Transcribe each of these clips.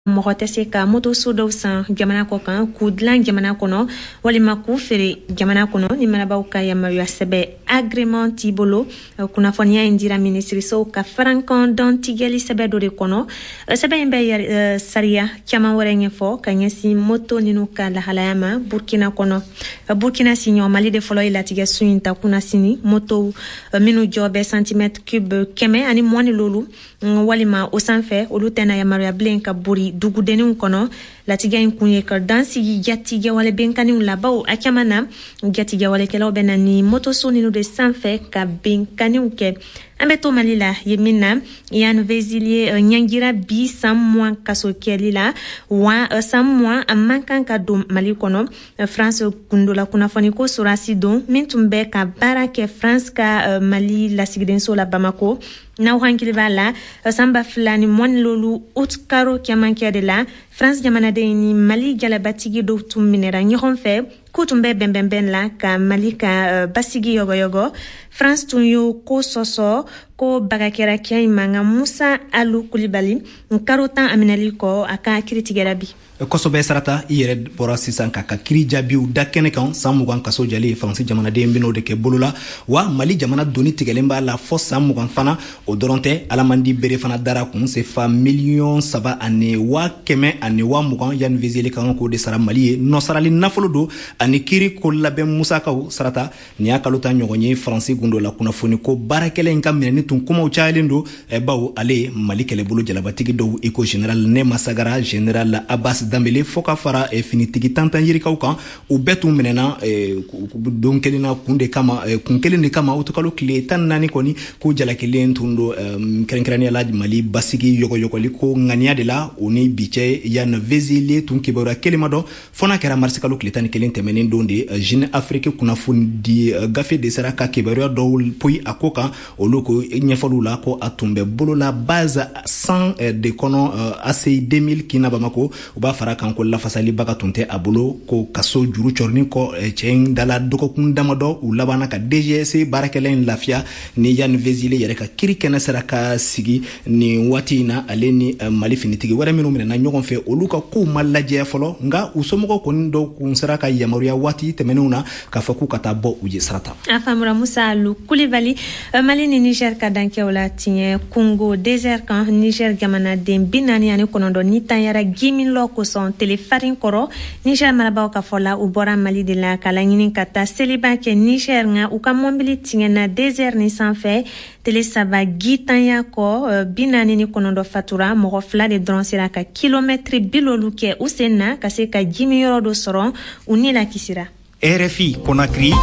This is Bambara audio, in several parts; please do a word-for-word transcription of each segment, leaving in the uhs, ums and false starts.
mɔgɔ tɛ se ka moto so dɔw san jamana kɔ kan k'u dilan jamana kɔnɔ walima k'u feere jamana kɔnɔ ni marabaw ka yamaruya sɛbɛ agrément t'i bolo. Kunnafoniya in dira minisirisow ka farankan dɔn tigɛli sɛbɛ dɔ de kɔnɔ. Sɛbɛ in bɛ sariya caman wɛrɛ ɲɛfɔ ka ɲɛsin moto ninu ka lahalaya ma Burkina kɔnɔ. Burkina siɲɔ Mali de fɔlɔ ye latigɛ su in ta kunna sini moto minnu jɔ bɛ centimètre cube kɛmɛ ani mugan lolu walima o sanfɛ olu tɛna yamaruya bilen ka bori dugudenninw kɔnɔ. Latigɛ in kun ye ka dansigi jatigɛwale benkaniw la bawo a caman na jatigɛwalekɛlaw bɛ na ni motoso ninu de sanfɛ ka benkaniw kɛ. An bɛ to Mali la ye min na Yann Vezilier ɲangira bi san mugan kaso kɛli la wa san mugan a man kan ka don Mali kɔnɔ. France kundola kunnafoni ko Sorasi don min tun bɛ ka baara kɛ France ka Mali lasigidenso la Bamako. N'aw hankili b'a la san ba fila ni mugan lolu août karo kɛmankɛ de la France jamanaden ni Mali jalabatigi dɔw tun minɛra ɲɔgɔn fɛ k'u tun bɛ bɛnbɛnbɛn la ka Mali ka uh, basigi yɔgɔyɔgɔ. France tun y'o ko sɔsɔ ko bagakɛra kɛ in manga Musa Alu Kulibali nkaro tan aminali kɔ a ka kiritigɛra bi. Kosɔbɛ sarata i yɛrɛ bɔra sisan ka ka kiri jaabiw da kɛnɛ kan san mugan kaso jali Faransi jamanaden bɛn'o de kɛ bolo la wa Mali jamana doni tigɛlen b'a la fɔ san mugan fana o dɔrɔn tɛ alamandi bere fana dara kun sefa miliyɔn saba ani wa kɛmɛ ani wa mugan Yann Vezilier kan k'o de sara Mali ye nɔsarali nafolo don ani kiri ko labɛn musakaw sarata ni y'a kalo tan ɲɔgɔn ye Faransi gundo la kunnafoni ko baarakɛla in ka minɛni tun kumaw cayalen don bawo ale Mali kɛlɛbolo jalabatigi dɔw eko général Nema Sagara général Abbas Dambele fo ka fara e, finitigi tantan yirikaw kan u bɛɛ tun minɛna e, don kelen na kun de kama e, kun kelen de kama o tokalo tile tan naani kɔni ko jalakelen tun do e, kɛrɛnkɛrɛnnenya la Mali basigi yɔgɔyɔgɔli ko ŋaniya de la o ni bi cɛ Yann Vezilier tun kibaruya kelen ma dɔn fo n'a kɛra marisi kalo tile tan ni kelen tɛmɛnen don de Jeune Afrique kunnafoni di gafe de sera ka kibaruya dɔw poyi a ko kan olu ko ɲɛfɔliw la ko a tun bɛ bolo la base cent de kɔnɔ A C I deux mille kina Bamako u b'a fara kan ko lafasali baga tun tɛ a bolo ko kaso juru cɔrɔnin kɔ cɛ in dala dɔgɔkun damadɔ u labanna ka D G S baarakɛla in lafiya ni Yann Vezilier yɛrɛ ka kiri kɛnɛ sera ka sigi ni waati in na ale ni Mali finitigi wɛrɛ minnu minɛna ɲɔgɔn fɛ olu ka kow ma lajɛ fɔlɔ nka u somɔgɔw kɔni dɔw kun sera ka yamaruya waati tɛmɛnenw na k'a fɔ k'u ka taa bɔ u ye sarata. A faamura Musa Alu Kulibali. Mali ni Niger ka dankɛw la tiɲɛ Congo désert kan Niger jamanaden bi naani ani kɔnɔntɔn ni tanyara gimi lɔ kosɔn telefarin kɔrɔ Niger marabaw ka fɔ la u bɔra Mali de la ka laɲini ka taa seliba kɛ Niger nka u ka mɔbili tiɲɛna désert ni sanfɛ tele saba gitanya kɔ bi naani ni kɔnɔntɔn fatura mɔgɔ fila de dɔrɔn sera ka kilomɛtiri bi lolu kɛ u sen na ka se ka jimi yɔrɔ dɔ sɔrɔ u ni la kisira. R F I Conakry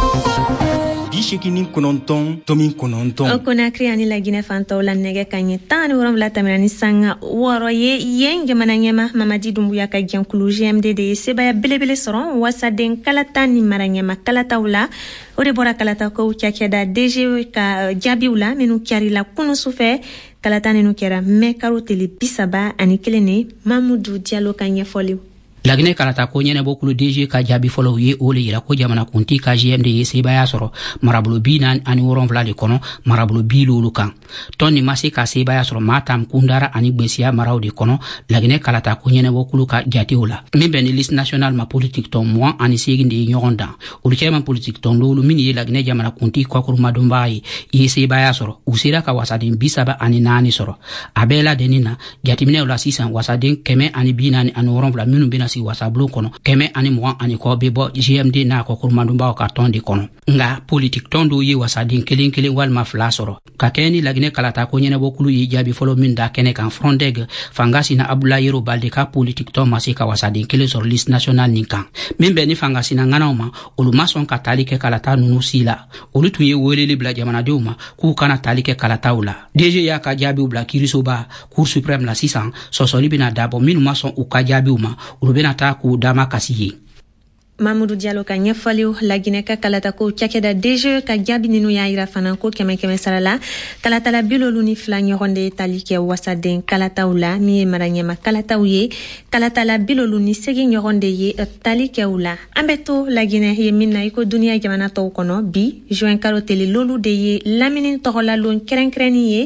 bi seegin kɔnɔntɔn tomi kɔnɔntɔn. Conakry ani la Guinée fantaw la nɛgɛ ka ɲɛ tan ani wolonwula tɛmɛna ni sanga wɔɔrɔ ye yen jamana ɲɛma Mamadi Dumbuya ka jɛnkulu G M D de ye sebaya belebele sɔrɔ wasaden kalata ni mara ɲɛma kalataw la o de bɔra kalatakow cakɛda D G ka jaabiw la minnu kɛrila kunu sufɛ kalata ninu kɛra mɛ karo tele bi saba ani kelen ne Mamudu Diallo ka ɲɛfɔliw. Laginɛ kalata ko ɲɛnɛbɔ kulu D G ka jaabi fɔlɔ ye o le yira ko jamana kunti ka G M D ye sebaya sɔrɔ marabolo bi naani ani wɔlonwula de kɔnɔ marabolo bi lolu kan tɔn ni ma se ka sebaya sɔrɔ Matam Kundara ani Gbesiya maraw de kɔnɔ Laginɛ kalata ko ɲɛnɛbɔ kulu ka jatew la min bɛ ni liste nationale ma politique tɔn mugan ani seegin de ye ɲɔgɔn dan olu cɛman politique tɔn lolu min ye Laginɛ jamana kunti kɔkurumadonbaga ye i ye sebaya sɔrɔ u sera ka wasaden bi saba ani naani sɔrɔ a bɛɛ la denni na jateminɛw la sisan wasaden kɛmɛ ani bi naani ani wɔlonwula minnu bɛna si wasabulon kɔnɔ kɛmɛ ani mugan ani kɔ bɛ bɔ G M D n'a kɔ kurumadonbaw ka tɔn de kɔnɔ nka politique tɔn dɔw ye wasaden kelen kelen walima fila sɔrɔ ka kɛ ni Laginɛ kalata ko ɲɛnɛbɔ kulu ye jaabi fɔlɔ min da kɛnɛ kan Frondeg Fangasina Abdoulaye Yero Balde ka politique tɔn ma se ka wasaden kelen sɔrɔ liste nationale nin kan min bɛ ni Fangasina ŋanaw ma olu ma sɔn ka tali kɛ kalata ninnu si la olu tun ye weleli bila jamanadenw ma k'u kana tali kɛ kalataw la D G y'a ka jaabiw bila kiirisoba Cour suprême la sisan sɔsɔli bɛna dabɔ minnu ma sɔn u ka jaabiw ma olu bɛna taa k'u dama kasi ye. Mamudu Diallo ka ɲɛfɔliw Laginɛ ka kalatakow cakɛda D G ka jaabi ninu y'a yira fana ko kɛmɛ kɛmɛ sara la kalatala bilolu ni fila ɲɔgɔn de tali kɛ wasaden kalataw la min ye mara ɲɛma kalataw ye kalatala bilolu ni segi ɲɔgɔn de ye tali kɛw la an bɛ to Laginɛ ye min na i ko duniya jamana tɔw kɔnɔ bi juin kalo tele lolu de ye lamini tɔgɔlalon kɛrɛnkɛrɛnni ye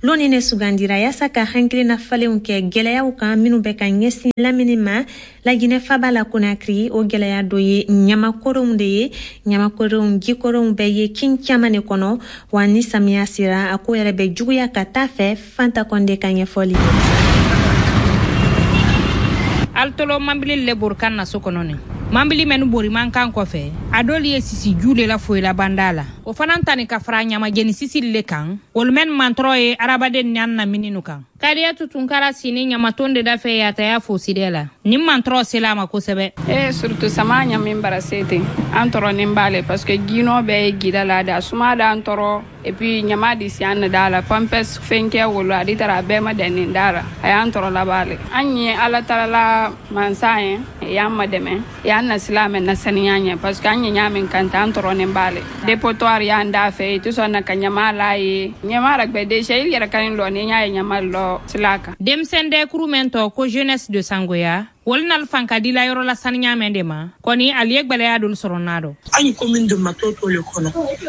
loni ne sugandira yasa ka hankili na falenw kɛ gwɛlɛyaw kan minnu bɛ ka ɲɛsin lamini ma Laginɛ faba la Conakry o gwɛlɛya dɔ ye ɲamakoronw de ye ɲamakoronw jikoronw bɛ ye kin caman de kɔnɔ wa ni samiya sera a ko yɛrɛ bɛ juguya ka taa fɛ Fanta Konde ka ɲɛfɔli altolo mambili le burkan na sokononi mambili menu bori mankan kofe adoli ye sisi jule la foila bandala o fanantani ka fra nyama jeni sisi le kan wolmen mantroye arabade nyan na mininu kan kadiya tutunkara sini nyama tonde da fe ya taya fosidela nim mantro selama ko sebe eh surtout sama nyama mbara sete antoro nimbale parce que gino be gida la da suma da antoro et puis nyama di sian da la pampes fenke wolo adi tara be ma den ndara ay antoro la bale anyi ala tala mansaye yamma deme ya na silame na saniyanya parce que anyi nyama kanta antoro nimbale depotoir ya nda fe tu so na kanyama la yi nyama rakbe de shey yara kan lo ni nyaa nyama lo silaka dem sende kurumento ko jeunesse de Sangoya wolnal fankadila yoro la saniya mendema koni aliye gbale ya dul soronado ani commune de Matoto le kono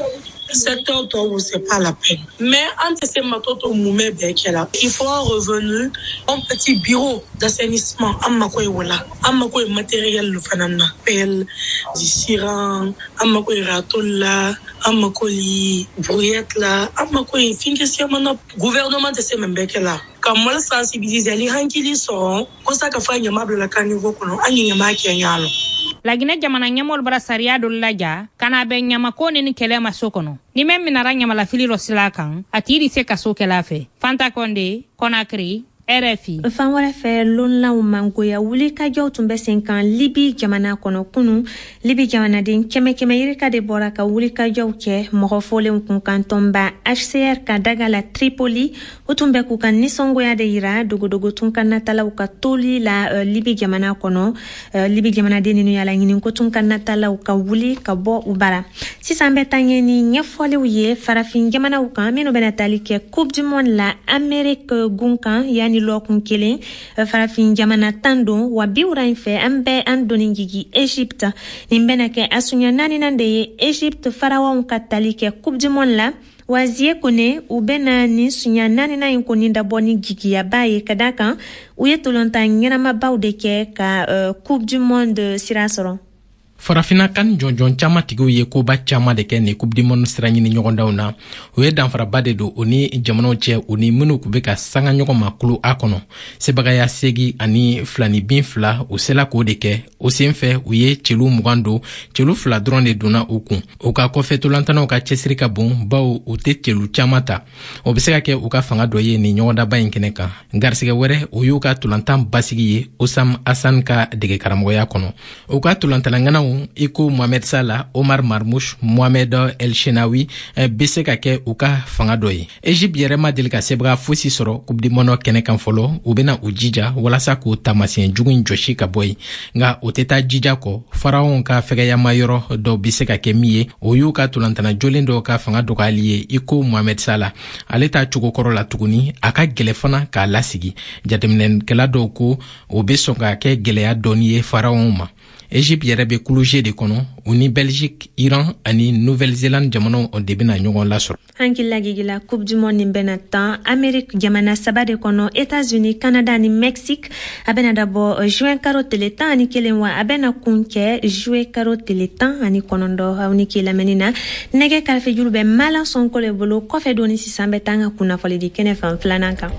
secteur to c'est pas la peine mais entre ces Matoto moumé bekela il faut un revenu un petit bureau d'assainissement amma koy wala amma koy matériel le fanana pel du siran amma koy ratola amma koy brouillette la amma koy finkesia mana gouvernement de ces membekela comme le sensibiliser les hankili sont comme ça ka fanya mabla la kanivo kono anyi nyama kenyalo Laginɛ jamana ɲɛmɔgɔw bara sariya dɔ laja kana bɛ ɲamako ni kɛlɛ ma so kɔnɔ ni mɛ minara ɲamala fili rɔ sila kan a tigi se ka so kɛla fɛ Fanta Konde Conakry R F I fan wɛrɛ fɛ lonlaw mangoya wuli kajɔw tun bɛ sen kan Libi jamana kɔnɔ kunu Libi jamanaden kɛmɛ kɛmɛ yirika de bɔra ka wuli kajɔw kɛ mɔgɔ fɔlenw kun kan tɔnba H C R ka daga la Tripoli o tun bɛ k'u ka nisɔngoya de yira dogodogo tun ka natalaw ka toli la uh, Libi jamana kɔnɔ uh, Libi jamanaden ninnu yala ɲinin ko tun ka natalaw ka wuli ka bɔ u bara sisan bɛ taa ɲɛ ni ɲɛfɔliw ye farafin jamanaw kan minnu bɛna tali kɛ Coupe du Monde la Amérique gun kan yani ni lɔkun kelen farafin jamana tan don wa biwura in fɛ an bɛ an doni gigi Egypte nin bɛna kɛ a sunya naaninan de ye Egypte farawaw ka tali kɛ Coupe du Monde la wa zie kone u bɛna ni sunya naaninan in kɔni dabɔ ni gigiyaba ye ka da kan u ye tolontan ɲɛnamabaw de kɛ ka uh, Coupe du Monde sira sɔrɔ farafina kan jɔnjɔn caman tigiw ye koba caman de kɛ ni Coupe du Monde sira ɲini ɲɔgɔndaw na o ye danfaraba de don o ni jamanaw cɛ o ni minnu kun bɛ ka sanga ɲɔgɔn ma kulu a kɔnɔ sebagaya segi ani filani bin fila u sela k'o de kɛ o sen fɛ u ye celu mugan don celu fila dɔrɔn de donna u kun o ka kɔfɛ tolantanaw ka cɛsiri ka bon bawo u tɛ celu caman ta o bɛ se ka kɛ u ka fanga dɔ ye ni ɲɔgɔndaba in kɛnɛ kan garisɛgɛ wɛrɛ o y'u ka tolantan basigi ye Osam Hassan ka dege karamɔgɔya kɔnɔ u ka tolantananganaw iko Mohamed Salah Omar Marmouch Mohamed El Shenawi bɛ se ka kɛ u ka fanga dɔ ye Egypte yɛrɛ ma deli ka sebaga fosi sɔrɔ Coupe du Monde kɛnɛ kan fɔlɔ u bɛna u jija walasa k'u tamasiyɛn jugu in jɔsi ka bɔ yen nka o tɛ taa jija kɔ faraw ka fɛgɛyama yɔrɔ dɔw bɛ se ka kɛ min ye o y'u ka tolantana jolen dɔw ka fanga dɔgɔyali ye iko Mohamed Salah ale ta cogo kɔrɔ la tuguni a ka gɛlɛ fana k'a lasigi jateminɛkɛla dɔw ko o bɛ sɔn ka kɛ gɛlɛya dɔɔni ye faraw ma Egypte yɛrɛ bɛ kuluze de kɔnɔ u ni Belgique, Iran ani Nouvelle-Zélande jamanaw de bɛna ɲɔgɔn lasɔrɔ. Hankila gigila Coupe du Monde nin bɛna tan Amérique jamana saba de kɔnɔ États-Unis, Canada ani Mexique a bɛna dabɔ juin karo tile tan ani kelen wa a bɛna kun kɛ juillet karo tile tan ani kɔnɔntɔn aw ni k'i lamɛnni na nɛgɛ karafe juru bɛ Malan Sonko le bolo kɔfɛ doni sisan bɛ taa an ka kunnafoli di kɛnɛ fan filanan kan.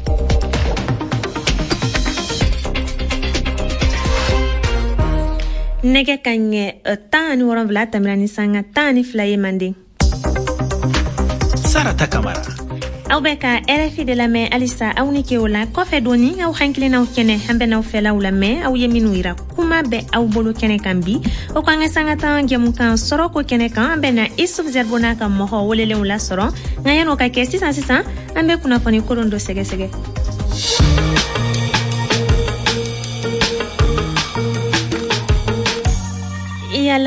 Nɛgɛ ka ɲɛ tan ani wɔɔrɔnwula tɛmɛna ni sanga tan ani fila ye Manden. Sarata Kamara. Aw bɛ ka R F I de lamɛn halisa aw ni ke o la kɔfɛ doni aw hankilinaw kɛnɛ an bɛ n'aw fɛlaw lamɛn aw ye minnu yira kuma bɛ aw bolo kɛnɛ kan bi o ko an ka sanga tan jɛmukan sɔrɔ ko kɛnɛ kan an bɛ na Isuf Zerbo n'a ka mɔgɔ welelenw lasɔrɔ nka yan'o ka kɛ sisan sisan an bɛ kunnafoni kolon dɔ sɛgɛsɛgɛ. Yala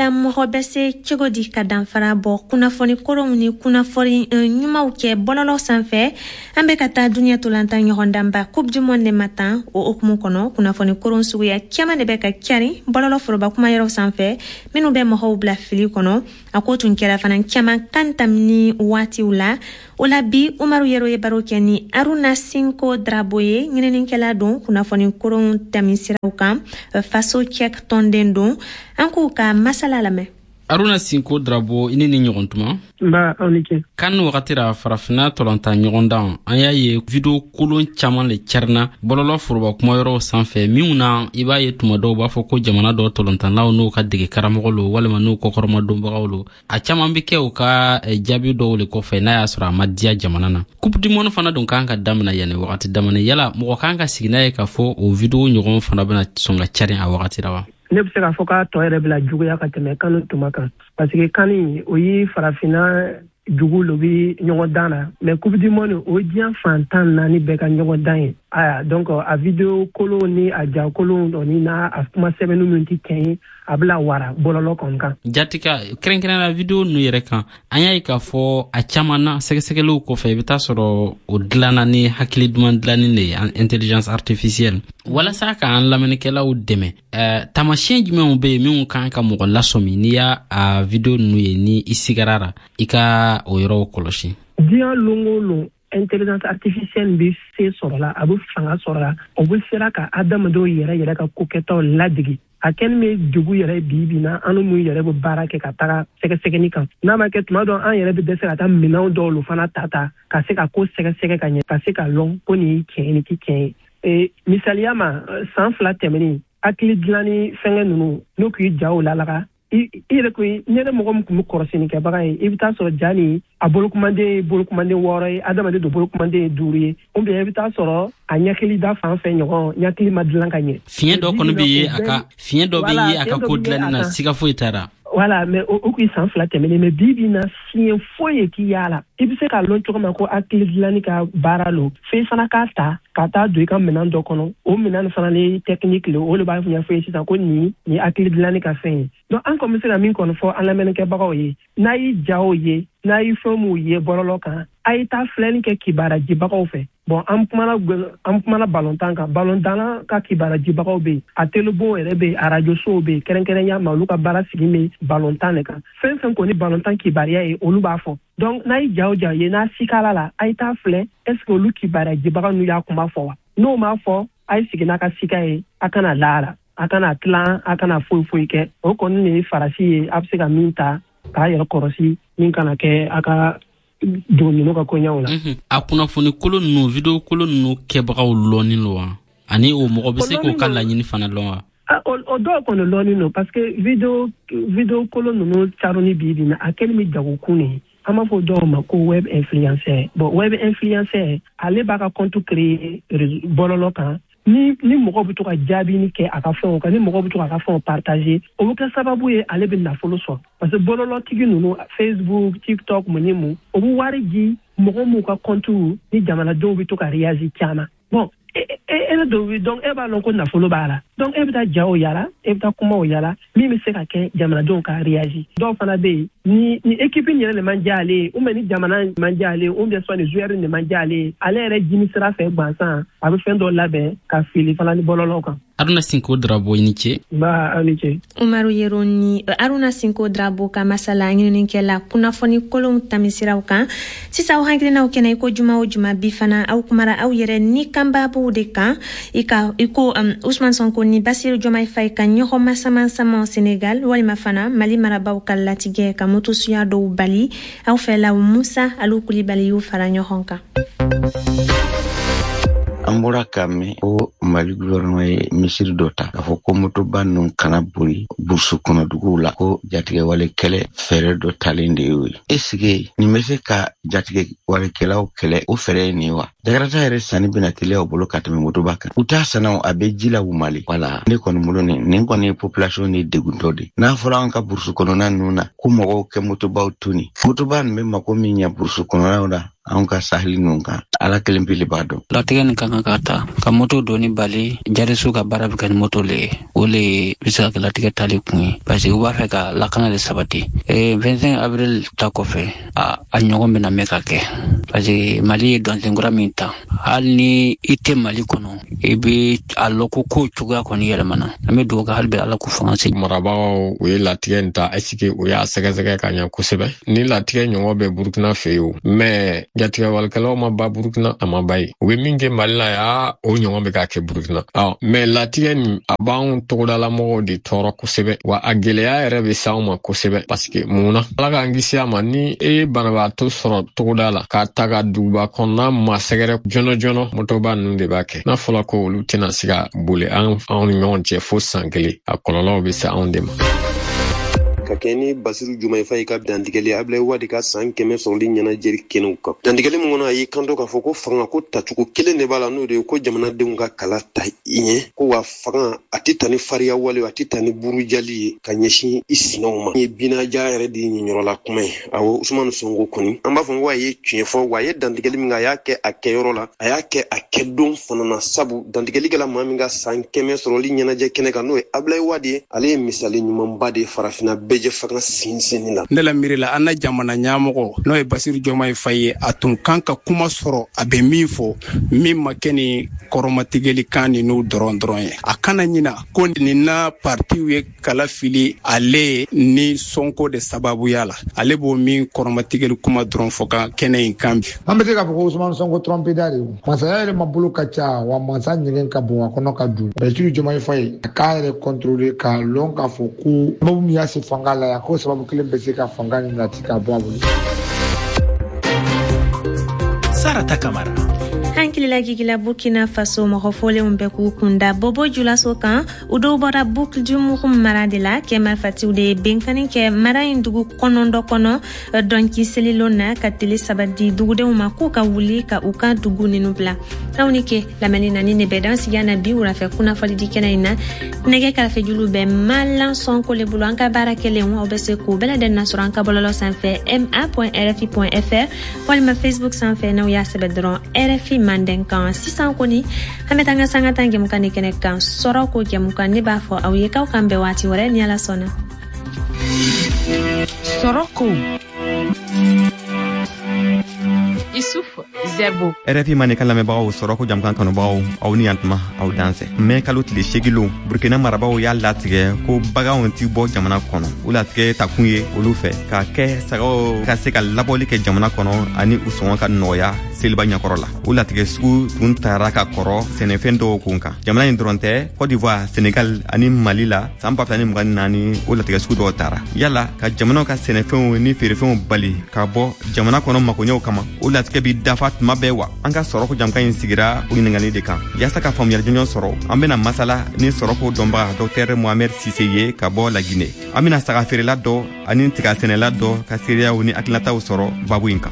la mɔgɔ bɛ se cogo di ka danfara bɔ kunnafoni kɔrɔw ni kunnafoni ɲumanw kɛ bɔlɔlɔ sanfɛ an bɛ ka taa duniya tolantan ɲɔgɔndanba coupe du monde matan o okumu kɔnɔ kunnafoni kɔrɔw suguya caman de bɛ ka cari bɔlɔlɔ foroba kumayɔrɔ sanfɛ minnu bɛ mɔgɔw bila fili kɔnɔ a ko tun kɛra fana caman kan tamini waatiw la o la bi Umaru Yero ye baro kɛ ni Aruna Sinko Drabo ye ɲininikɛla don kunnafoni kɔrɔw tɛmɛsiraw kan faso cɛk tɔnden don an k'u ka masala lamɛn. Aruna Sinko Drabo ini ni ɲɔgɔn tuma ba onike kan wagati ra farafina tolanta ɲɔgɔn dan an y'a ye video kolon caman le cɛrina bɔlɔlɔ foroba kumayɔrɔ sanfɛ minnu na i b'a ye tuma dɔw b'a fɔ ko jamana dɔ tolontanlaw n'u ka dege karamɔgɔ lo walima n'u kɔkɔrɔma donbagaw lo a caman bɛ kɛ u ka jaabi dɔw le kɔfɛ n'a y'a sɔrɔ a ma diya jamana na coupe du monde fana dun kan ka damina yanni wagati damani yala mɔgɔ kan ka sigi n'a ye k'a fɔ o video ɲɔgɔn fana bɛna sɔn ka cari a wagati ra wa ne bɛ se k'a fɔ k'a tɔ yɛrɛ bila juguya ka tɛmɛ kanu tuma kan parce que kani o ye farafina jugu lo bi ɲɔgɔn dan na mais coupe du monde o diɲɛ fantan naani bɛɛ ka ɲɔgɔn dan ye aya donc a video kolon ni a ja kolon ni n'a a kuma sɛbɛnni min tɛ tiɲɛ ye a bila wara bɔlɔlɔ kɔni kan jatika kɛrɛnkɛrɛnna video nu yɛrɛ kan an y'a ye k'a fɔ a caman na sɛgɛsɛgɛliw kɔfɛ i bɛ taa sɔrɔ o dilanna ni hakili duman dilanni de ye intelligence artificielle walasa k'an lamɛnnikɛlaw dɛmɛ ɛɛ taamasiyɛn jumɛnw bɛ yen minnu kan ka mɔgɔ lasɔmi n'i y'a a video nu ye ni i sigara ra i ka o yɔrɔw kɔlɔsi. diɲɛ longo lon intelligence artificielle bɛ se sɔrɔ la a bɛ fanga sɔrɔ la o bɛ sera ka adamadenw yɛrɛ yɛrɛ ka kokɛtaw ladege a kɛlen bɛ dugu yɛrɛ bi bi na an n'u yɛrɛ bɛ baara kɛ ka taga sɛgɛsɛgɛli kan n'a ma kɛ tuma dɔ an yɛrɛ bɛ dɛsɛ ka taa minɛnw dɔw lo fana ta ta ka se ka ko sɛgɛsɛgɛ ka ɲɛ ka se ka lɔn ko nin ye tiɲɛ ye nin tɛ tiɲɛ ye misaliya ma san fila tɛmɛnen hakili dilanni fɛngɛ ninnu n'o k'i ja o lalaga i yɛrɛ ko ne yɛrɛ mɔgɔ min tun bɛ kɔrɔsinikɛbaga ye i bɛ taa sɔrɔ ja nin a bolokumanden ye bolokumanden wɔɔrɔ ye adamaden don bolokumanden ye duuru ye ou bien i bɛ taa sɔrɔ a ɲɛkili da fan fɛ ɲɔgɔn ɲɛkili ma dilan ka ɲɛ fiɲɛ dɔ kɔni bɛ ye a ka fiɲɛ dɔ bɛ ye a ka ko dilanni na siga foyi t'a la voilà mais o k'i san fila tɛmɛnen mais bi bi na fiɲɛ foyi ye k'i y'a la i bɛ se k'a lɔn cogo min ko hakili dilanni ka baara lo f'i fana k'a ta ka taa don i ka minɛn dɔ kɔnɔ o minɛn fana ni technique le o de b'a ɲɛfɔ ye sisan ko nin nin hakili dilanni ka fɛn ye donc an kɔni bɛ se ka min kɔni fɔ an lamɛnnikɛbagaw ye n'a y'i ja o ye n'a y'i fɛn m'u ye bɔlɔlɔ kan a ye taa filɛli kɛ kibaarajibagaw fɛ bon an kumana an kumana balontan kan balontan ka kibaarajibagaw bɛ yen a telebon yɛrɛ bɛ yen arajo sow bɛ yen kɛrɛnkɛrɛnya ma olu ka baara sigi bɛ balontan de kan fɛn fɛn kɔni balontan kibaruya ye olu b'a fɔ donc n'a ye ja o ja ye n'a sikala la a ye taa filɛ est ce que olu kibaarajibaga n'u y'a kuma fɔ wa n'o m'a fɔ a ye sigi n'a ka sika ye a kana laara a kana tilan a kana foyi foyi kɛ o kɔni de ye farasi ye a bɛ se ka min ta k'a yɛrɛ kɔrɔsi min kana kɛ a ka don ninnu ka koɲɛw la. a kunnafoni kolon ninnu video kolon ninnu kɛbagaw lɔnni lo wa ani o mɔgɔ bɛ se k'o ka laɲini fana lɔn wa. o dɔw kɔni lɔnni no parce que video video kolon ninnu caroni bi bi na a kɛlen bɛ jagokun de ye an b'a fɔ dɔw ma ko web influenceur bon web influenceur ale b'a ka compte créer bɔlɔlɔ kan ni ni mɔgɔ bɛ to ka jaabini kɛ a ka fɛnw kan ni mɔgɔ bɛ to ka fɛnw partager o bɛ kɛ sababu ye ale bɛ nafolo sɔrɔ parce que bɔlɔlɔtigi ninnu Facebook TikTok mun ni mun o bɛ wari di mɔgɔ m'u ka compte ni jamanadenw bɛ to ka réagir caman bon e e dɔw donc e b'a lɔn ko nafolo b'a la donc e bɛ taa ja o yala e bɛ taa kuma o yala min bɛ se ka kɛ jamanadenw ka réagir dɔw fana bɛ yen ni ni équipe yɛrɛ de man diya ale ye ou bien ni jamana man diya ale ye ou bien soit ni joueur de man diya ale ye ale yɛrɛ jimi sira fɛ gansan a bɛ fɛn dɔ labɛn ka fili fana ni bɔlɔlɔ kan. Aruna Sinko Drabo i ni ce. Ba aw ni ce. Umaru Yero ni Aruna Sinko Drabo ka masala ɲininikɛla kunnafoni kolonw tamisiraw kan sisan aw hakilinaw kɛnɛ i ko juma o juma bi fana aw kumara aw yɛrɛ ni kanbabuw de kan i ka i ko um, Usman Sonko ni Basiru Diomaye Faye ka ɲɔgɔn masamasama Senegal walima fana Mali marabaw ka latigɛ ka motosuya dɔw bali aw fɛ la Musa Alu Kulibali y'u fara ɲɔgɔn kan. An bɔra k'a mɛn ko Mali gouvernement ye misiri dɔ ta k'a fɔ ko motoba ninnu kana boli burusu kɔnɔ duguw la ko jatigɛwale kɛlɛ fɛɛrɛ dɔ talen de y'o ye. Est ce que nin bɛ se ka jatigɛwalekɛlaw kɛlɛ o fɛɛrɛ ye nin wa? Jakarta yɛrɛ sanni bɛna teliya u bolo ka tɛmɛ motoba kan. U t'a sanna a bɛ ji la u mali. Wala ne kɔni bolo nin nin kɔni ye population ni deguntɔ de. N'a fɔra an ka burusu kɔnɔna ninnu na ko mɔgɔw kɛ motobaw tuni. Motoba nin bɛ mako min ɲɛ burusu kɔnɔnaw la an ka saheli ninnu kan. Ala kelen pe b'a dɔn. Latigɛ nin kan ka ta ka moto doni bali jariso ka baara bɛ kɛ ni moto le o le bɛ se ka latigɛ tali kun ye parce que u b'a fɛ ka lakana de sabati. Eh, vingt-cinq avril ta kɔfɛ a a ɲɔgɔn bɛna mɛn ka kɛ parce que Mali ye dɔnsenkura min ta hali ni i tɛ Mali kɔnɔ i bɛ a lɔ ko kow cogoya kɔni yɛlɛmana. An bɛ dugawu kɛ hali bi Ala k'u fanga se. Marabagaw u ye latigɛ in ta est-ce que u y'a sɛgɛsɛgɛ ka ɲɛ kosɛbɛ. Ni latigɛ ɲɔgɔn bɛ Burukina fɛ yen o mais jatigɛwalikɛlaw ma ba Burukina a ma ba ye. U bɛ min kɛ Mali la ya o ɲɔgɔn bɛ ka kɛ Burukina. Ɔ mais latigɛ nin a b'anw togodalamɔgɔw de tɔɔrɔ kosɛbɛ wa a gɛlɛya yɛrɛ bɛ s'anw ma kosɛbɛ parce que mun na Ala k'an kisi a ma ni e ye banabaatɔ sɔrɔ togoda la k'a ta ka duguba kɔnɔna ma sɛgɛrɛ jɔnɔ jɔnɔ motoba ninnu de b'a kɛ. N'a fɔla ko olu tɛna se ka boli an anw ni ɲɔgɔn cɛ fo san kelen a kɔlɔlɔw bɛ se anw de ma. Ka kɛ ni Basiru Jumaye Faye ka dantigɛli Ablaye Wade ka san kɛmɛ sɔrɔli ɲɛnajɛ kɛnɛw kan. Dantigɛli min kɔnɔ a y'i kanto k'a fɔ ko fanga ko tacogo kelen de b'a la n'o de ye ko jamanadenw ka kala ta i ɲɛ ko wa fanga a tɛ ta ni fariya wale a tɛ ta ni burujali ye ka ɲɛsin i sinaw ma. Ni ye binaja yɛrɛ de ye ɲɛyɔrɔla kuma ye awɔ Usumani Sonko kɔni an b'a fɔ ko a ye tiɲɛ fɔ wa a ye dantigɛli min a y'a kɛ a kɛyɔrɔ la a y'a kɛ a kɛ don fana na sabu dantigɛli kɛla maa min ka san kɛmɛ sɔrɔli ɲɛnajɛ kɛnɛ kan n'o ye Ablaye Wade ye ale ye misali ɲumanba de farafina bɛɛ jɛ fanga sinsinni la. Ne la miiri la an na jamana ɲɛmɔgɔ n'o ye Basiru Jɔmaye Faye ye a tun kan ka kuma sɔrɔ a bɛ min fɔ min ma kɛ ni kɔrɔmatigɛli kan ni n'u dɔrɔn dɔrɔn ye. A kana ɲina ko nin na partiw ye kala fili ale ni Sonko de sababuya la ale b'o min kɔrɔmatigɛli kuma dɔrɔn fɔ ka kɛnɛ in kan bi. An bɛ se k'a fɔ ko Usumani Sonko trompeda de don. Masaya yɛrɛ ma bolo ka ca wa masa ɲɛgɛn ka bon a kɔnɔ ka dun. Basiru Jɔmaye Faye a k'a yɛrɛ contrôler k'a lɔn k'a fɔ ko sababu min y'a se fanga la yan ko sababu kelen bɛ se ka fanga nin nati ka bɔ a bolo. Sarata Kamara hankilila gigila Burkina Faso mɔgɔ fɔlenw bɛ k'u kunda Bobo Julaso kan u dɔw bɔra Bukjumurum mara de la kɛ marifatiw de ye benkani kɛ mara in dugu kɔnɔndɔ kɔnɔ dɔnki selilo na ka tele saba di dugudenw ma k'u ka wuli ka u ka dugu ninu bila aw ni ke lamɛnni na ni ne bɛ dan sigiya na bi wulafɛ kunnafɔli di kɛnɛ in na nɛgɛ kɛrɛfɛ julu bɛ Malan Sonko le bolo an ka baara kɛlen aw bɛ se k'u bɛɛ lajɛlen nasɔrɔ an ka bɔlɔlɔ sanfɛ m a point r f i point f r walima Facebook sanfɛ n'aw y'a sɛbɛn dɔrɔn R F I manden kan sisan kɔni an bɛ taa an ka sanga tan jɛmukan ni kɛnɛ kan sɔrɔ ko jɛmukan ne b'a fɔ aw ye k'aw kan bɛn waati wɛrɛ ni Ala sɔnna. Sɔrɔ ko Isuf Zerbo R F I mani kan lamɛnbagaw sɔrɔ ko jɛmukan kanubagaw aw ni yantuma aw dansɛ mɛ kalo tile segilo Burkina marabagaw y'a latigɛ ko baganw ti bɔ jamana kɔnɔ u latigɛ takun ye olu fɛ ka kɛ sagaw ka se ka labɔli kɛ jamana kɔnɔ ani u sɔngɔ ka nɔgɔya seliba ɲɛkɔrɔ la u latigɛ sugu tun taara ka kɔrɔ sɛnɛfɛn dɔw kun kan jamana in dɔrɔn tɛ Côte d'Ivoire Senegal ani Mali la san ba fila ni mugan ni naani o latigɛ sugu dɔw taara yala ka jamanaw ka sɛnɛfɛnw ni feerefɛnw bali ka bɔ jamana kɔnɔ makoɲɛw kama o latigɛ bi dafa tuma bɛɛ wa an ka sɔrɔko jamukan in sigira o ɲiningali de kan yaasa ka faamuyali jɔnjɔn sɔrɔ an bena masala ni sɔrɔko dɔnbaga Dr Mohamed Sise ye ka bɔ Laginɛ an bena saga feerela dɔ ani tiga sɛnɛla dɔ ka seereyaw ni hakilinataw sɔrɔ babu in kan.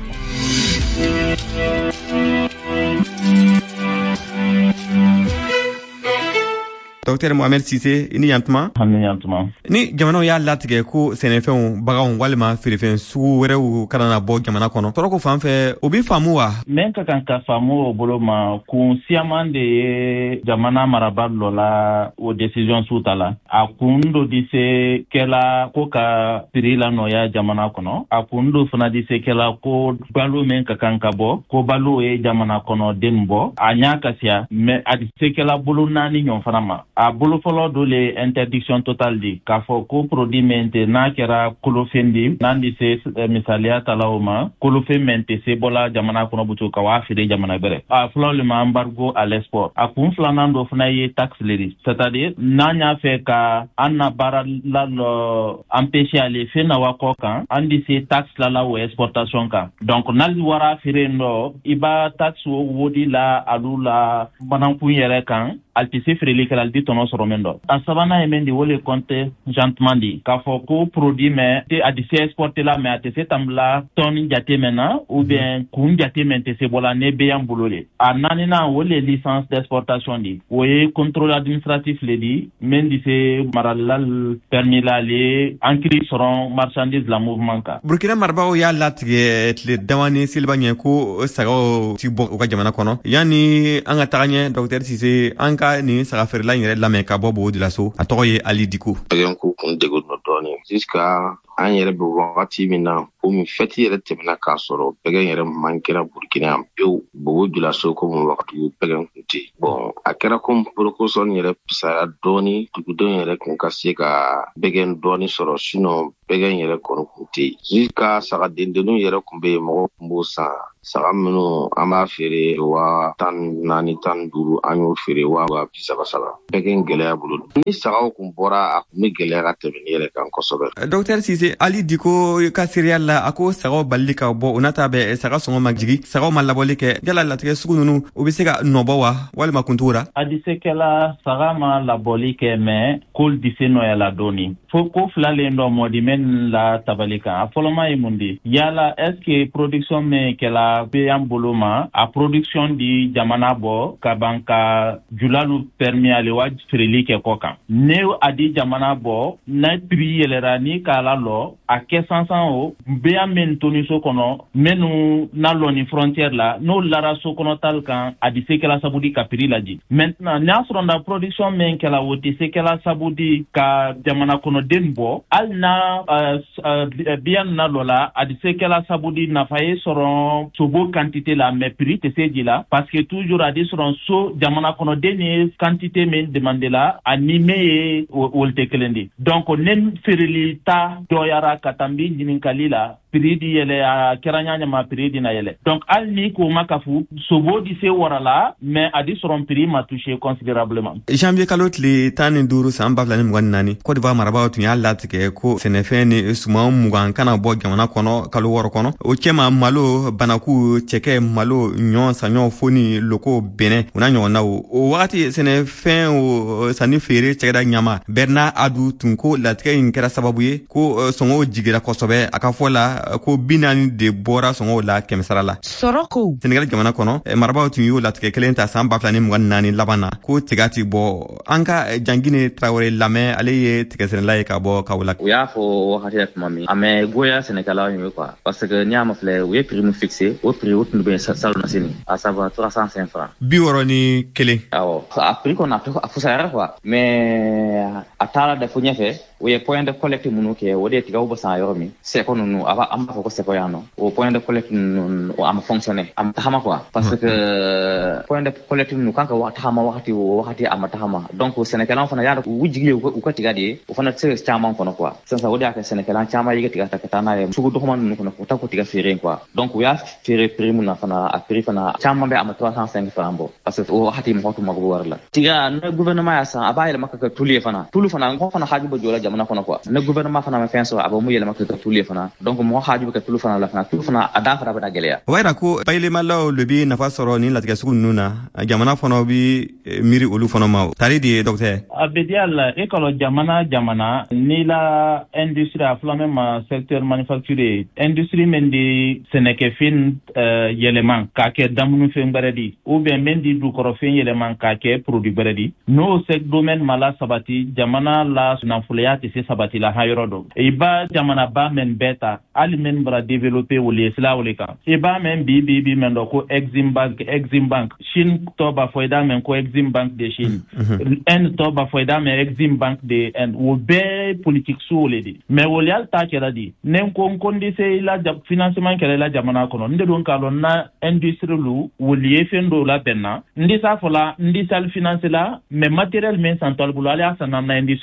Dr Mohamed Sise ini yantuma hani yantuma ni jamanaw y'a latigɛ ko sɛnɛfɛnw baganw walima feerefɛn sugu wɛrɛw kana na bɔ jamana kɔnɔ sɔrɔko fan fɛ o bi faamu wa men ka kan ka faamu o bolo ma kun siyaman de ye jamana marabaa dɔ la o décision suta la a kun dɔ di se kɛla ko ka piri la nɔya jamana kɔnɔ a kun dɔ fana di se kɛla ko balo men ka kan ka bɔ ko balo ye jamana kɔnɔ den bɔ a ɲa kasiya mais a di se kɛla bolo naani ɲɔgɔn fana ma a bolo fɔlɔ do le interdiction totale di k'a fɔ ko produit min tɛ n'a kɛra kolofɛn di n'an di se misaliya tala o ma kolofɛn min tɛ se bɔla jamana kɔnɔ butu ka waa feere jamana bɛrɛ a fɔlɔ le ma embargo à l'export a kun filanan dɔ fana ye taxe le di c'est-à-dire n'an y'a fɛ ka an na baara la lɔ empêcher ale fɛn na wa kɔ kan an di se taxe la la o exportation kan donc n'ali wara feere nɔ i b'a taxe o wodi la alu la banankun yɛrɛ kan ali tɛ se feereli kɛla ali tono sɔrɔ min dɔ a sabanan ye min di o le compte gentiment di k'a fɔ ko produit mɛ a tɛ se exporter la mais a tɛ se tambila tɔni jate mɛn na ou bien kun jate mɛn tɛ se bɔla ne bɛ yan bolo le a naaninan o le licence d'exportation di o ye contrôle administratif le di min di se maralila permis la le ankiri sɔrɔ marchandise la mouvement kan. Burkina marabaaw y'a latigɛ tile dama ni seliba ɲɛ ko sagaw ti bɔ u ka jamana kɔnɔ yanni an ka taga ɲɛ docteur Sise an ka nin saga feerela in yɛrɛ lamɛn ka bɔ Bobo Dioulasso a tɔgɔ ye Ali Diko. Pɛgɛn ko kun degun dɔ dɔɔni jusqu'à an yɛrɛ bɛ wagati min na komi fɛti yɛrɛ tɛmɛna k'a sɔrɔ pɛgɛn yɛrɛ man kɛra Burkina yan pewu Bobo Dioulasso komi wagati pɛgɛn kun tɛ bon a kɛra komi Borokoson yɛrɛ pisaya dɔɔni dugudenw yɛrɛ kun ka se ka pɛgɛn dɔɔni sɔrɔ sinon pɛgɛn yɛrɛ kɔni kun tɛ jusqu'à saga dendenninw yɛrɛ kun bɛ yen mɔgɔ kun b'o san saga minnu an b'a feere wa tan naani tan duuru an y'o feere wa wa bi saba saba pɛgɛn gɛlɛya bolo ni sagaw kun bɔra a kun bɛ gɛlɛya ka tɛmɛ ni yɛrɛ kan kosɛbɛ. Docteur Sise Ali Diko ka seereya la a ko sagaw balili ka bɔ o nata bɛ saga sɔngɔ ma jigi sagaw ma labɔli kɛ yala latigɛ sugu ninnu o bɛ se ka nɔbɔ wa walima kun t'o la. A di se kɛla saga ma labɔli kɛ mais k'olu di se nɔya la dɔɔni fo ko filalen dɔ mɔdi mɛn la tabali kan a fɔlɔma ye mun di yala est ce que production min kɛla bɛ an bolo ma a production di jamana bɔ ka ban ka julalu permis ale wa feereli kɛ kɔ kan ne a di jamana bɔ na prix yɛlɛra ni k'a la lɔ a kɛ sansan o bɛ an min toni so kɔnɔ minnu na lɔ ni frontière la n'o lara so kɔnɔ tal kan a di se kɛla sabu di ka prix laji maintenant n'a sɔrɔ na production min kɛla o tɛ se kɛla sabu di ka jamana kɔnɔden bɔ hali na biyan na lɔ la a di se kɛla sabu di nafa ye sɔrɔ sobo quantité la mais prix tɛ se ji la parce que toujours a di sɔrɔ so jamana kɔnɔden ye quantité min demande la ani min ye olu tɛ kelen de donc ne feereli ta dɔyara ka taa n bi ɲininkali la prix di yɛlɛ a kɛra ɲaɲama prix di na yɛlɛ donc hali ni k'o ma ka fu sobo di se wara la mais a di sɔrɔ prix ma touché considérablement. Janvier kalo tile tan ni duuru san ba fila ni mugan ni naani Côte d'Ivoire marabaaw tun y'a latigɛ ko sɛnɛfɛn ni suman mugan kana bɔ jamana kɔnɔ kalo wɔɔrɔ kɔnɔ o cɛma malo banaku cɛkɛ malo ɲɔ saɲɔ fo ni loko bɛnɛ o n'a ɲɔgɔnnaw o wagati sɛnɛfɛn o sanni feere cɛkɛda ɲama Bernard Adu tun ko latigɛ in kɛra sababu ye ko sɔngɔw jigira kosɛbɛ a ka fɔ la ko bi naani de bɔra sɔngɔw la kɛmɛ sara la. Sɔrɔ ko Senegal jamana kɔnɔ marabaaw tun y'o latigɛ kelen ta san ba fila ni mugan ni naani laban na ko tiga ti bɔ an ka Jangine Traoré lamɛn ale ye tigɛsɛnɛla ye ka bɔ Kaolack. U y'a fɔ wagati la tuma min a mɛ goya sɛnɛkɛlaw ye quoi parce que n'i y'a ma filɛ u ye prix min fixé o prix o tun bɛ salon na sini à savoir trois cent cinq francs. bi wɔɔrɔ ni kelen. awɔ a prix kɔni a fusayara quoi mais a taara da fo ɲɛfɛ o ye point de collecte minnu kɛ o de ye tigaw bɔ san yɔrɔ min sɛko ninnu a b'a an b'a fɔ ko sɛko yan nɔ o point de collecte ninnu a ma fonctionner a ma tagama quoi parce que point de collecte ninnu kan ka tagama wagati o wagati a ma tagama donc sɛnɛkɛlaw fana y'a dɔn u jigi ye u ka tiga de ye o fana tɛ se ka caman kɔnɔ quoi sisan o de y'a kɛ sɛnɛkɛla caman ye tiga ta ka taa n'a ye sugu dɔgɔman ninnu kɔnɔ u ta ko tiga feere quoi donc u y'a feere prix mun na fana a prix fana caman bɛ a ma trois cent cinq francs bɔ parce que o wagati mɔgɔ tun mako bɛ wari la tiga ne gouvernement y'a san a b'a yɛlɛma ka kɛ tulu ye fana tulu fana mɔgɔ fana haaju bɛ jɔ la jamana kɔnɔ quoi ne gouvernement fana ma fɛn sɔrɔ a bɛ mun yɛlɛma ka kɛ tulu ye fana donc mɔgɔ haaju bɛ kɛ tulu fana la fana tulu fana a dan fana bɛ na gɛlɛya. o b'a yira ko bayilemalaw le bi nafa sɔrɔ ni latigɛ sugu ninnu na jamana fana bi miiri olu fana ma tari de ye docteur. a bɛ diya la e kɔlɔ jamana jamana ni la industrie a filanan ma secteur manufacturier industrie min di sɛnɛkɛfɛn yɛlɛma k'a kɛ damunufɛn wɛrɛ di ou bien min di dukɔrɔfɛn yɛlɛma k'a kɛ produit wɛrɛ di n'o sec domaine ma la sabati jamana la nafoloya tɛ se sabati la ha yɔrɔ dɔ i b'a jamana ba min bɛɛ ta hali min bara développer o le sila o le kan i b'a mɛn bi bi bi mɛn dɔ ko exim bank exim bank Chine tɔ b'a fɔ i da mɛn ko exim bank de Chine Inde tɔ b'a fɔ i da mɛn exim bank de Inde o bɛɛ politique su o le di mais o le hali t'a kɛra di ne ko n ko n de se la financement kɛra la jamana kɔnɔ n de don k'a dɔn na industrie lu woli ye fɛn dɔw la bɛn na n de s'a fɔ la n de sali finance la mais matériel min san tɔli bolo ale y'a san na industrie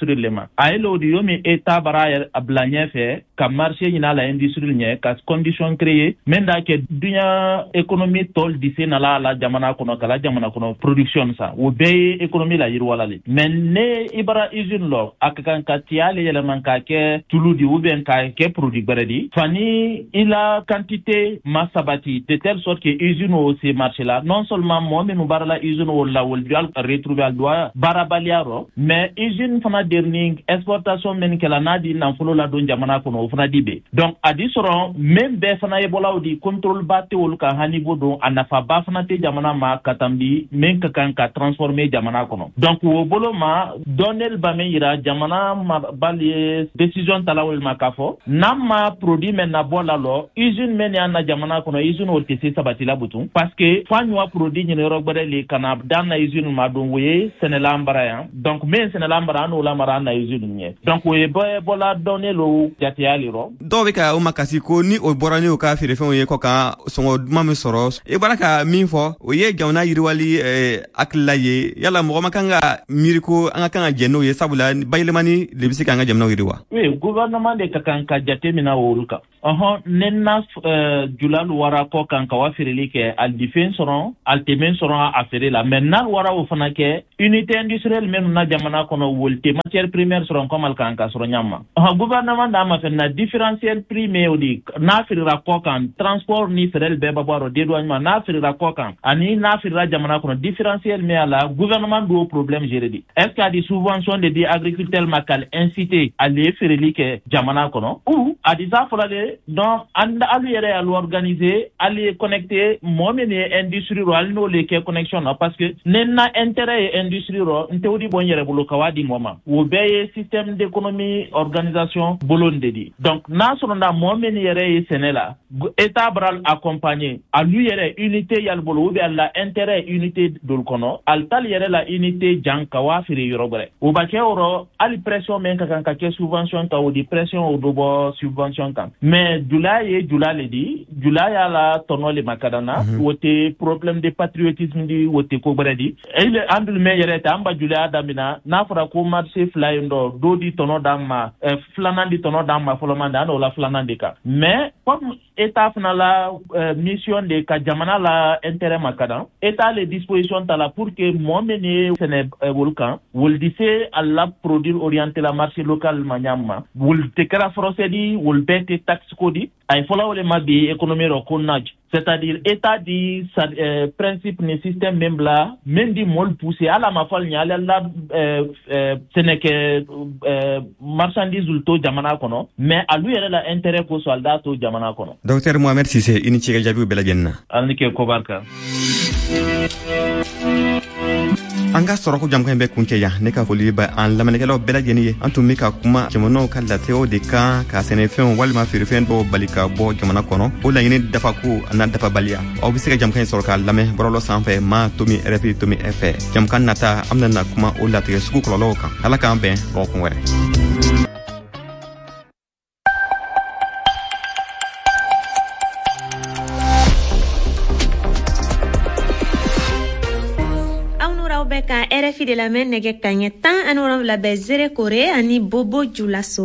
industrie lema ayelo di yomi eta bara a blanye fe ka marché ina la industrie nye ka condition créer menda ke dunya économie tol dise na la la jamana kono kala jamana kono production sa wo be économie la yirwala le men ne ibara usine lo akakan ka tiale yele man ka ke tuludi ou bien ka ke produit beredi fani ila quantité masabati de telle sorte que usine au ces marché là non seulement moi mais nous bara la usine au la wol dual retrouver al doit barabaliaro mais usine fana derning exportation men kala nadi nan folo la don jamana kono fana dibe donc adi soron même be fana yebola di contrôle batte wol ka hanibo do anafa ba fana te jamana ma katambi men ka kan ka transformer jamana kono donc wo bolo ma donel ba me ira jamana ma bali décision talawol ma kafo namma produit men na bola lo usine men ya na jamana kono usine o tese sabati la butu parce que fanwa produit ni rogbere le kana dan na usine ma don woye senelambara ya donc men senelambara no la mara na usine ni donc woye bola donelo jati aliro do be ka o makasi ko ni o borani o ka fere fe o ye ko ka songo mame soro e baraka min fo o ye gawna yiriwali eh, aklaye yala mo makanga miriko anga kanga jeno ye sabula baylemani lebisi kanga jamna yiriwa oui gouvernement de kakanka jate mina woluka aha nenna uh, julal wara ko kanka wa firili ke al defense ron al temen soron affaire la maintenant wara o fana ke unité industrielle même na jamana kono wolte matière première soron comme al kanka soron nyama aha gouvernement da ma fenna différentiel prix me odi na firira ko kan transport ni ferel be babaro dedouanement na firira ko kan ani na firira jamana kono différentiel me ala gouvernement do problème géré est-ce qu'il y a des subventions de des agriculteurs makal incité à les firili ke jamana kono ou a des affolale donc anda alu yere alu organiser ali connecter momene industrie ro alno le ke connexion parce que nenna intérêt industrie ro ntewdi bon yere bulu kawadi moma wo beye système d'économie organisation bolonde di donc na sonda momene yere senela état bral accompagner alu yere unité yal bolo be alla intérêt unité dol kono al tal yere la unité jankawa firi yorobere o ba ke oro ali pression men kan ka ke subvention ta o di pression o do bo subvention kan mais July July di July ala tonole makadana mm -hmm. wote problème de patriotisme di wote ko bredi ele andul me yere ta amba July adamina na fara ko marché flyndo do di tono damma eh, flanandi tono damma folomanda no la flanandi ka mais comme état na la euh, mission de ka jamana la intérêt makadan état les dispositions ta la pour que momene sene euh, volcan wol dise alla produire orienter la marché local manyama wol te kara frosedi wol bete taxe kodi ay fola wole mabbi économie ro konaj c'est-à-dire état di sa, euh, principe ni système même là même di mol pousser ala ma fal nyala la euh, euh, seneke euh, marchandise ulto jamana kono mais alu yere la intérêt ko soldat to jamana kono docteur Mohamed Cissé ini ci jabi bela jenna alnike ko barka anga soro ko jam kan be kunke ya ne ka foli ba an lamane kala bela jeni antum mi ka kuma jamono kala teo de ka ka sene fen walma fi fen do balika bo jamana kono o la yini dafa ko na dafa balia o bi sika jam kan soro ka lame borolo sanfe ma tomi repi tomi efe jam kan nata amna na kuma o la te suku ko lo kan ala kan be bo ko were ka R F I de la men nege kanye tan anoram la bezere kore ani Bobo Julaso.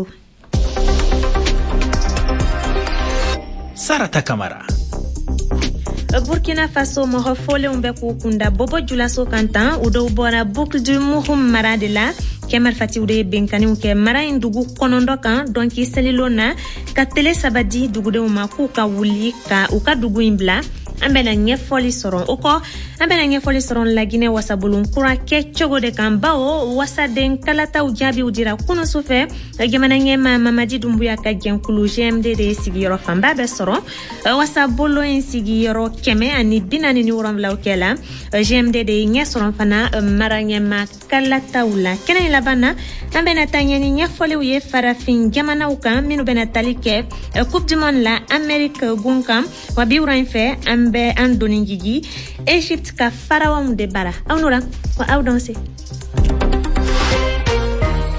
Sarata Kamara. Burkina Faso moho fole umbe kukunda Bobo Julaso kantan udo ubora boucle du Muhum Maradela Kemar Fati ude benkani uke mara indugu konondo kan donki selilona ka tele sabadi dugude umaku ka wuli ka uka dugu imbla ambena nyefoli soron uko ambena nyefoli soron lagine wasabulun kura ke chogo de kambao wasaden kalata ujabi udira kuno sufe gemana nyema mamadi dumbuya ka genkulu G M D de sigiro famba be soron wasabulo en sigiro keme ani binani ni uram laukela G M D de nye soron fana maranyema kalata ula kena labana ambena tanyani nyefoli uye farafin gemana uka minu benatalike coupe du monde la Amerique gunkam wabiura infe be andoni gigi Egypte ka farawa mu de bara awnura ko aw danse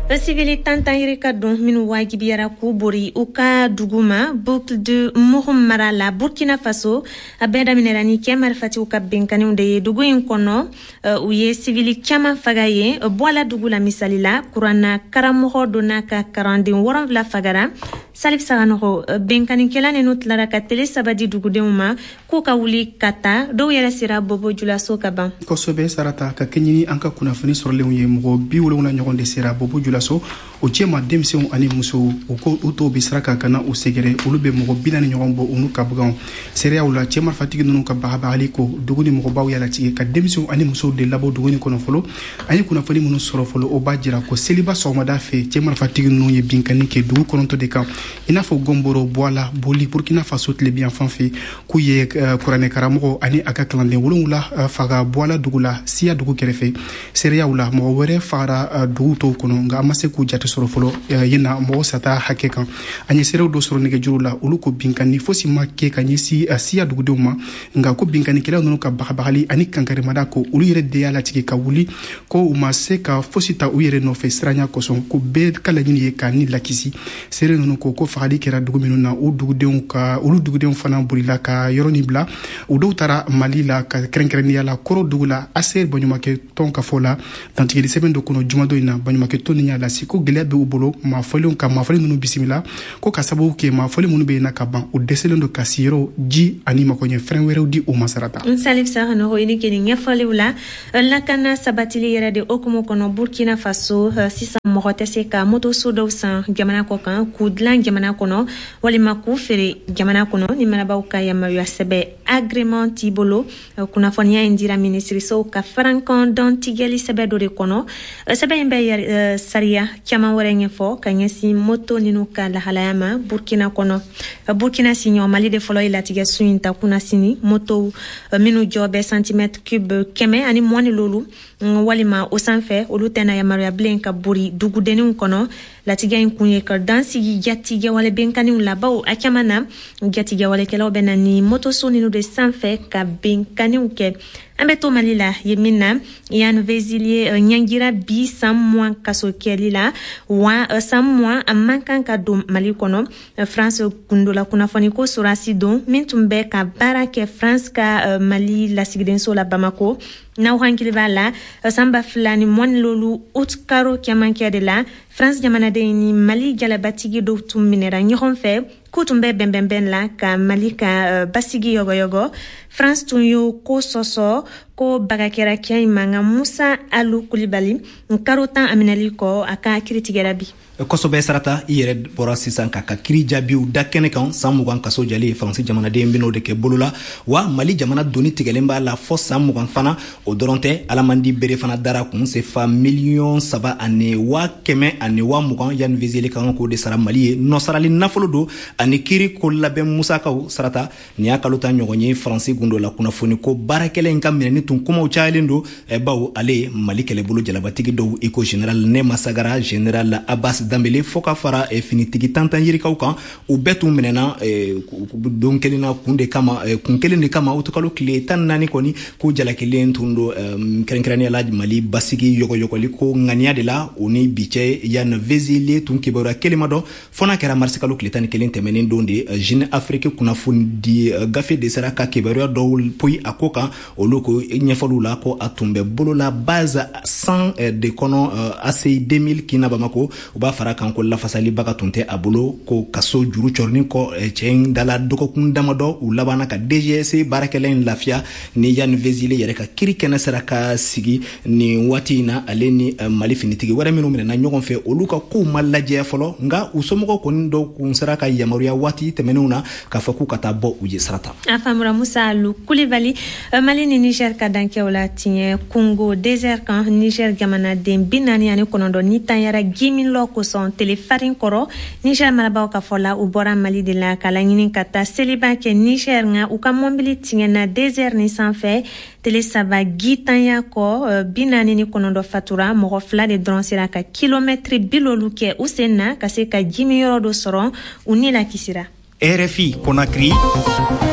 Civili tantan yirika don minu wajibiyara ku bori uka duguma boucle de Muhummara la Burkina Faso abeda minerani kemar fati uka benkani de dugu inkono uh, uye civili kama fagaye uh, boala dugu la misalila kurana karamoho donaka karandi woran vla fagara salif saranoho uh, benkani kelane nutlara ka tele sabadi dugu de uma ku ka wuli kata do yara sira bobo jula so kaban ko sobe sarata ka kenyini anka kuna fani sorle uye mo bi wona nyogon de sira bobo jula so o jema demsew ani muso o ko uto bisraka kana o segere ulube mo binani nyombo unu kabgan seria ula jema fatigi nunu ka baba aliko duguni mo baw yala ti ka demsew ani muso de labo duguni kono folo ani kuna fali munu soro folo o bajira ko seliba somada fe jema fatigi nunu ye binkani ke dugu kono to de ka ina fo gomboro boala boli Burkina Faso tle bien fanfi ku ye kurane karamo ani aka klande wolula faga boala dugula sia dugu kerefe seria ula mo wore fara dugu to kono nga amase ku jati soro folo yina mo sata hakeka anyi sere do soro nege jurula uluko binkani fosi make kanyi si sia dugudu ma nga ko binkani kila no ka bahabali ani kankare madako ulu yere de ala tiki ka wuli ko umase ka fosi ta uyere no fe sranya ko son ko be kala nyini ye kani lakisi sere no ko ko fali kera dugu minuna u dugudu ka ulu dugudu fana burila ka yoroni bla u do tara malila ka krenkreni ala koro dugula aser bonyuma ke ton ka fola tantiki seben do kono jumado ina banyuma ke toni nya la siko gele be ubolo ma folon ka ma folon nunu bisimila ko ka sababu ke ma folon nunu be na ka ban o deselendo ka siro ji ani ma ko nye frère wéro di o masarata salif sa no ini ke ni folewula la kana sabatili yere de okumo kono Burkina Faso sisa mo hotese ka moto sodo san jamana ko kan kudlan jamana kono wali maku fere jamana kono ni maraba ka ya ma sebe agrément tibolo kuna fonia indira ministre so ka francon don tigeli sebe do de kono sebe mbe saria kama warenge fo kanyesi moto ninuka la halayama Burkina kono Burkina sinyo mali de folo ila tiga suinta kuna sini moto minu jobe centimetre cube keme ani mwani lolu walima osanfe olutena ya maria blenka buri dugudeni kono la tiga inkunye ka dansi yatiga wale benkani ulabao akamana yatiga wale kelo benani moto so ninu de sanfe ka benkani uke ambeto malila yemina yan vezilie uh, nyangira bi sam mois kaso kelila wa uh, sam mois amankan ka do mali kono uh, France kundola kuna foniko surasi don mintumbe ka barake France ka uh, mali la sigdenso la Bamako na uhankili bala uh, samba fulani mon lolu utkaro kiamankia de la France jamana de ni mali galabatigi do tuminera nyohon fe kutumbe bembemben la ka mali ka uh, basigi yogo yogo France tunyo ko soso ko bagakera kia imanga Musa Alu Kulibali nkarotan aminali ko aka kiritigerabi kosobe sarata yere bora sisan ka ka kiri jabiu dakene kan samugan kaso jali France jamana de mbino de ke bolula wa mali jamana doni tigelemba la force samugan fana o doronte alamandi bere fana dara kun se fa million saba ane wa keme ane wa mugan yan vizeli kan ko de sara mali no sarali nafolo do ane kiri ko labe Musa Kaw sarata ni akaluta nyogonye France gundo la kuna foni ko barakele ngam ni tun kuma uchalendo e bawo ale mali kele bolo jalabatigi do eco general ne masagara general Abbas Dambele foka fara e finitigi tantan yiri kawkan u betu menena e don kelina kunde kama e, kun kelini kama utukalo kile tan nani koni ku jala kelen tundo um, kerenkrani la mali basigi yoko yoko liko ngania de la oni biche yan vezile tun kibora kelima do fona kera marsikalo kile tan kelen temenen donde uh, jeune afrique kuna fundi uh, gafe de saraka kibora do poi akoka oloko nyefolu la ko atumbe bolo la base cent uh, de kono uh, A C I deux mille kina bamako uba fara kan ko la fasali baka tunte abolo ko kaso juru chorni ko e cheng dala doko kundama do u labana ka D G S barakelen lafia ni yan vezile yere ka kiri kena saraka sigi ni watina aleni uh, mali finitigi wara minu mena nyogon fe oluka ko malaje folo nga usomo ko ndo kun saraka yamaruya wati temenuna ka faku kata bo uje sarata afamura Musa Alu Kulibali uh, mali ni Niger ka danke wala tinye Congo désert kan Niger gamana dem binani ani konondo ni tanyara gimi loko son telefarin koro Niger malaba ka fola u bora mali de la kala ngini kata seliba ke Niger nga u ka mombili tinye na désert ni sanfe tele saba gitanya ko uh, binani ni konondo fatura mo fla de dronsira ka kilometre bilolu ke usena ka se ka gimi yoro do soron unila kisira R F I Conakry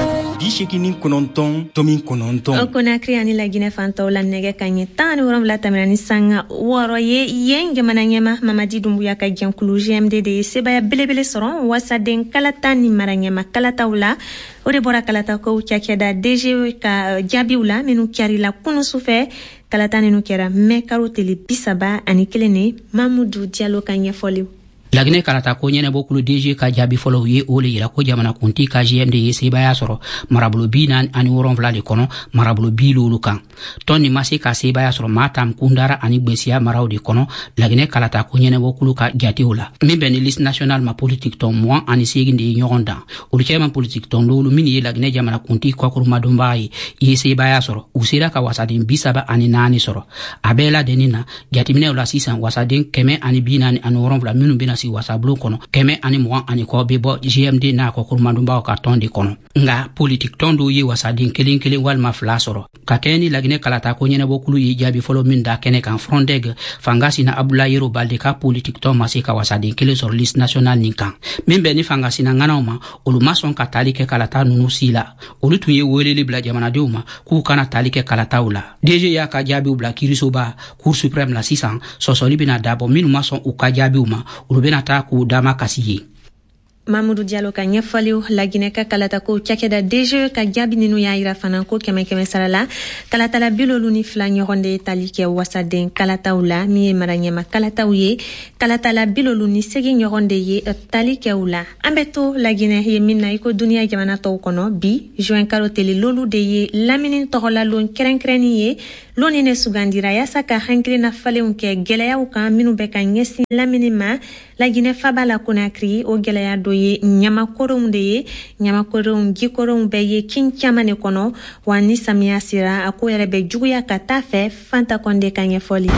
bi seegin ni kɔnɔntɔn tomi kɔnɔntɔn. O Conakry ani la Guinée fantaw la nɛgɛ ka ɲɛ tan ni wolonwula tɛmɛna ni sanga wɔɔrɔ ye yen jamana ɲɛma Mamadi Dumbuya ka jɛnkulu G M D de ye sebaya belebele sɔrɔ wasaden kalata ni mara ɲɛma kalataw la. O de bɔra kalata kow cakɛda D G ka jaabiw la minnu kɛrila kunu sufɛ kalata ninnu kɛra mɛ karo tele bisaba ani kelen ne Mamudu Diallo ka ɲɛfɔliw. Laginɛ kalata ko ɲɛnɛbɔ kulu D G ka jaabi fɔlɔ ye o le yira ko jamana kunti ka G M D ye sebaya sɔrɔ marabolo bi naani ani wɔlonwula de kɔnɔ marabolo bi lolu kan. Tɔn ni ma se ka sebaya sɔrɔ Matam, Kundara ani Gbesiya maraw de kɔnɔ Laginɛ kalata ko ɲɛnɛbɔ kulu ka jatew la. Min bɛ ni liste nationale ma politique tɔn mugan ani seegin de ye ɲɔgɔn dan. Olu cɛman politique tɔn lolu min ye Laginɛ jamana kunti kɔkurumadonbaga ye ye sebaya sɔrɔ. U sera ka wasaden bisaba ani naani sɔrɔ. A bɛɛ la denni na jateminɛw la sisan wasaden kɛmɛ ani bi naani ani wɔlonwula minnu bɛna si wasabulon kɔnɔ kɛmɛ ani mugan ani kɔ bɛ bɔ G M D n'a kɔkurumadonbaw ka tɔn de kɔnɔ. Nga politique tɔn dɔw ye wasaden kelen kelen walima fila sɔrɔ. Ka kɛ ni Laginɛ kalata ko ɲɛnɛbɔ kulu ye jaabi fɔlɔ min da kɛnɛ kan Frondeg Fangasina Abdoulaye Yero Balde ka politique tɔn ma se ka wasaden kelen sɔrɔ liste nationale nin kan. Min bɛ ni Fangasina ŋanaw ma olu ma sɔn ka tali kɛ kalata ninnu si la. Olu tun ye weleli bila jamanadenw ma k'u kana tali kɛ kalataw la. D G y'a ka jaabiw bila kiirisoba Cour suprême la sisan sɔsɔli bɛna dabɔ minnu ma sɔn u ka jaabiw ma olu bɛna taa k'u dama kasi ye. Mamudu Diallo ka ɲɛfɔliw Laginɛ ka kalata ko cakɛda D G ka jaabi ninnu y'a yira fana ko kɛmɛ kɛmɛ sara la kalatala bilolu ni fila ɲɔgɔn de tali kɛ wasaden kalataw la min ye mara ɲɛma kalataw ye kalatala bilolu ni segin ɲɔgɔn de ye tali kɛw la. An bɛ to Laginɛ ye min na i ko duniya jamana tɔw kɔnɔ bi juin kalo tele lolu de ye lamini tɔgɔlalon kɛrɛnkɛrɛnni ye loni ne sugandira yasa ka hankilina falenw kɛ gwɛlɛyaw kan minnu bɛ ka ɲɛsin lamini ma Laginɛ faba la Conakry o gwɛlɛya dɔ ye ɲamakoronw de ye ɲamakoronw jikoronw bɛɛ ye kin caman de kɔnɔ wa ni samiya sera a ko yɛrɛ bɛ juguya ka taa fɛ Fanta Konde ka ɲɛfɔli.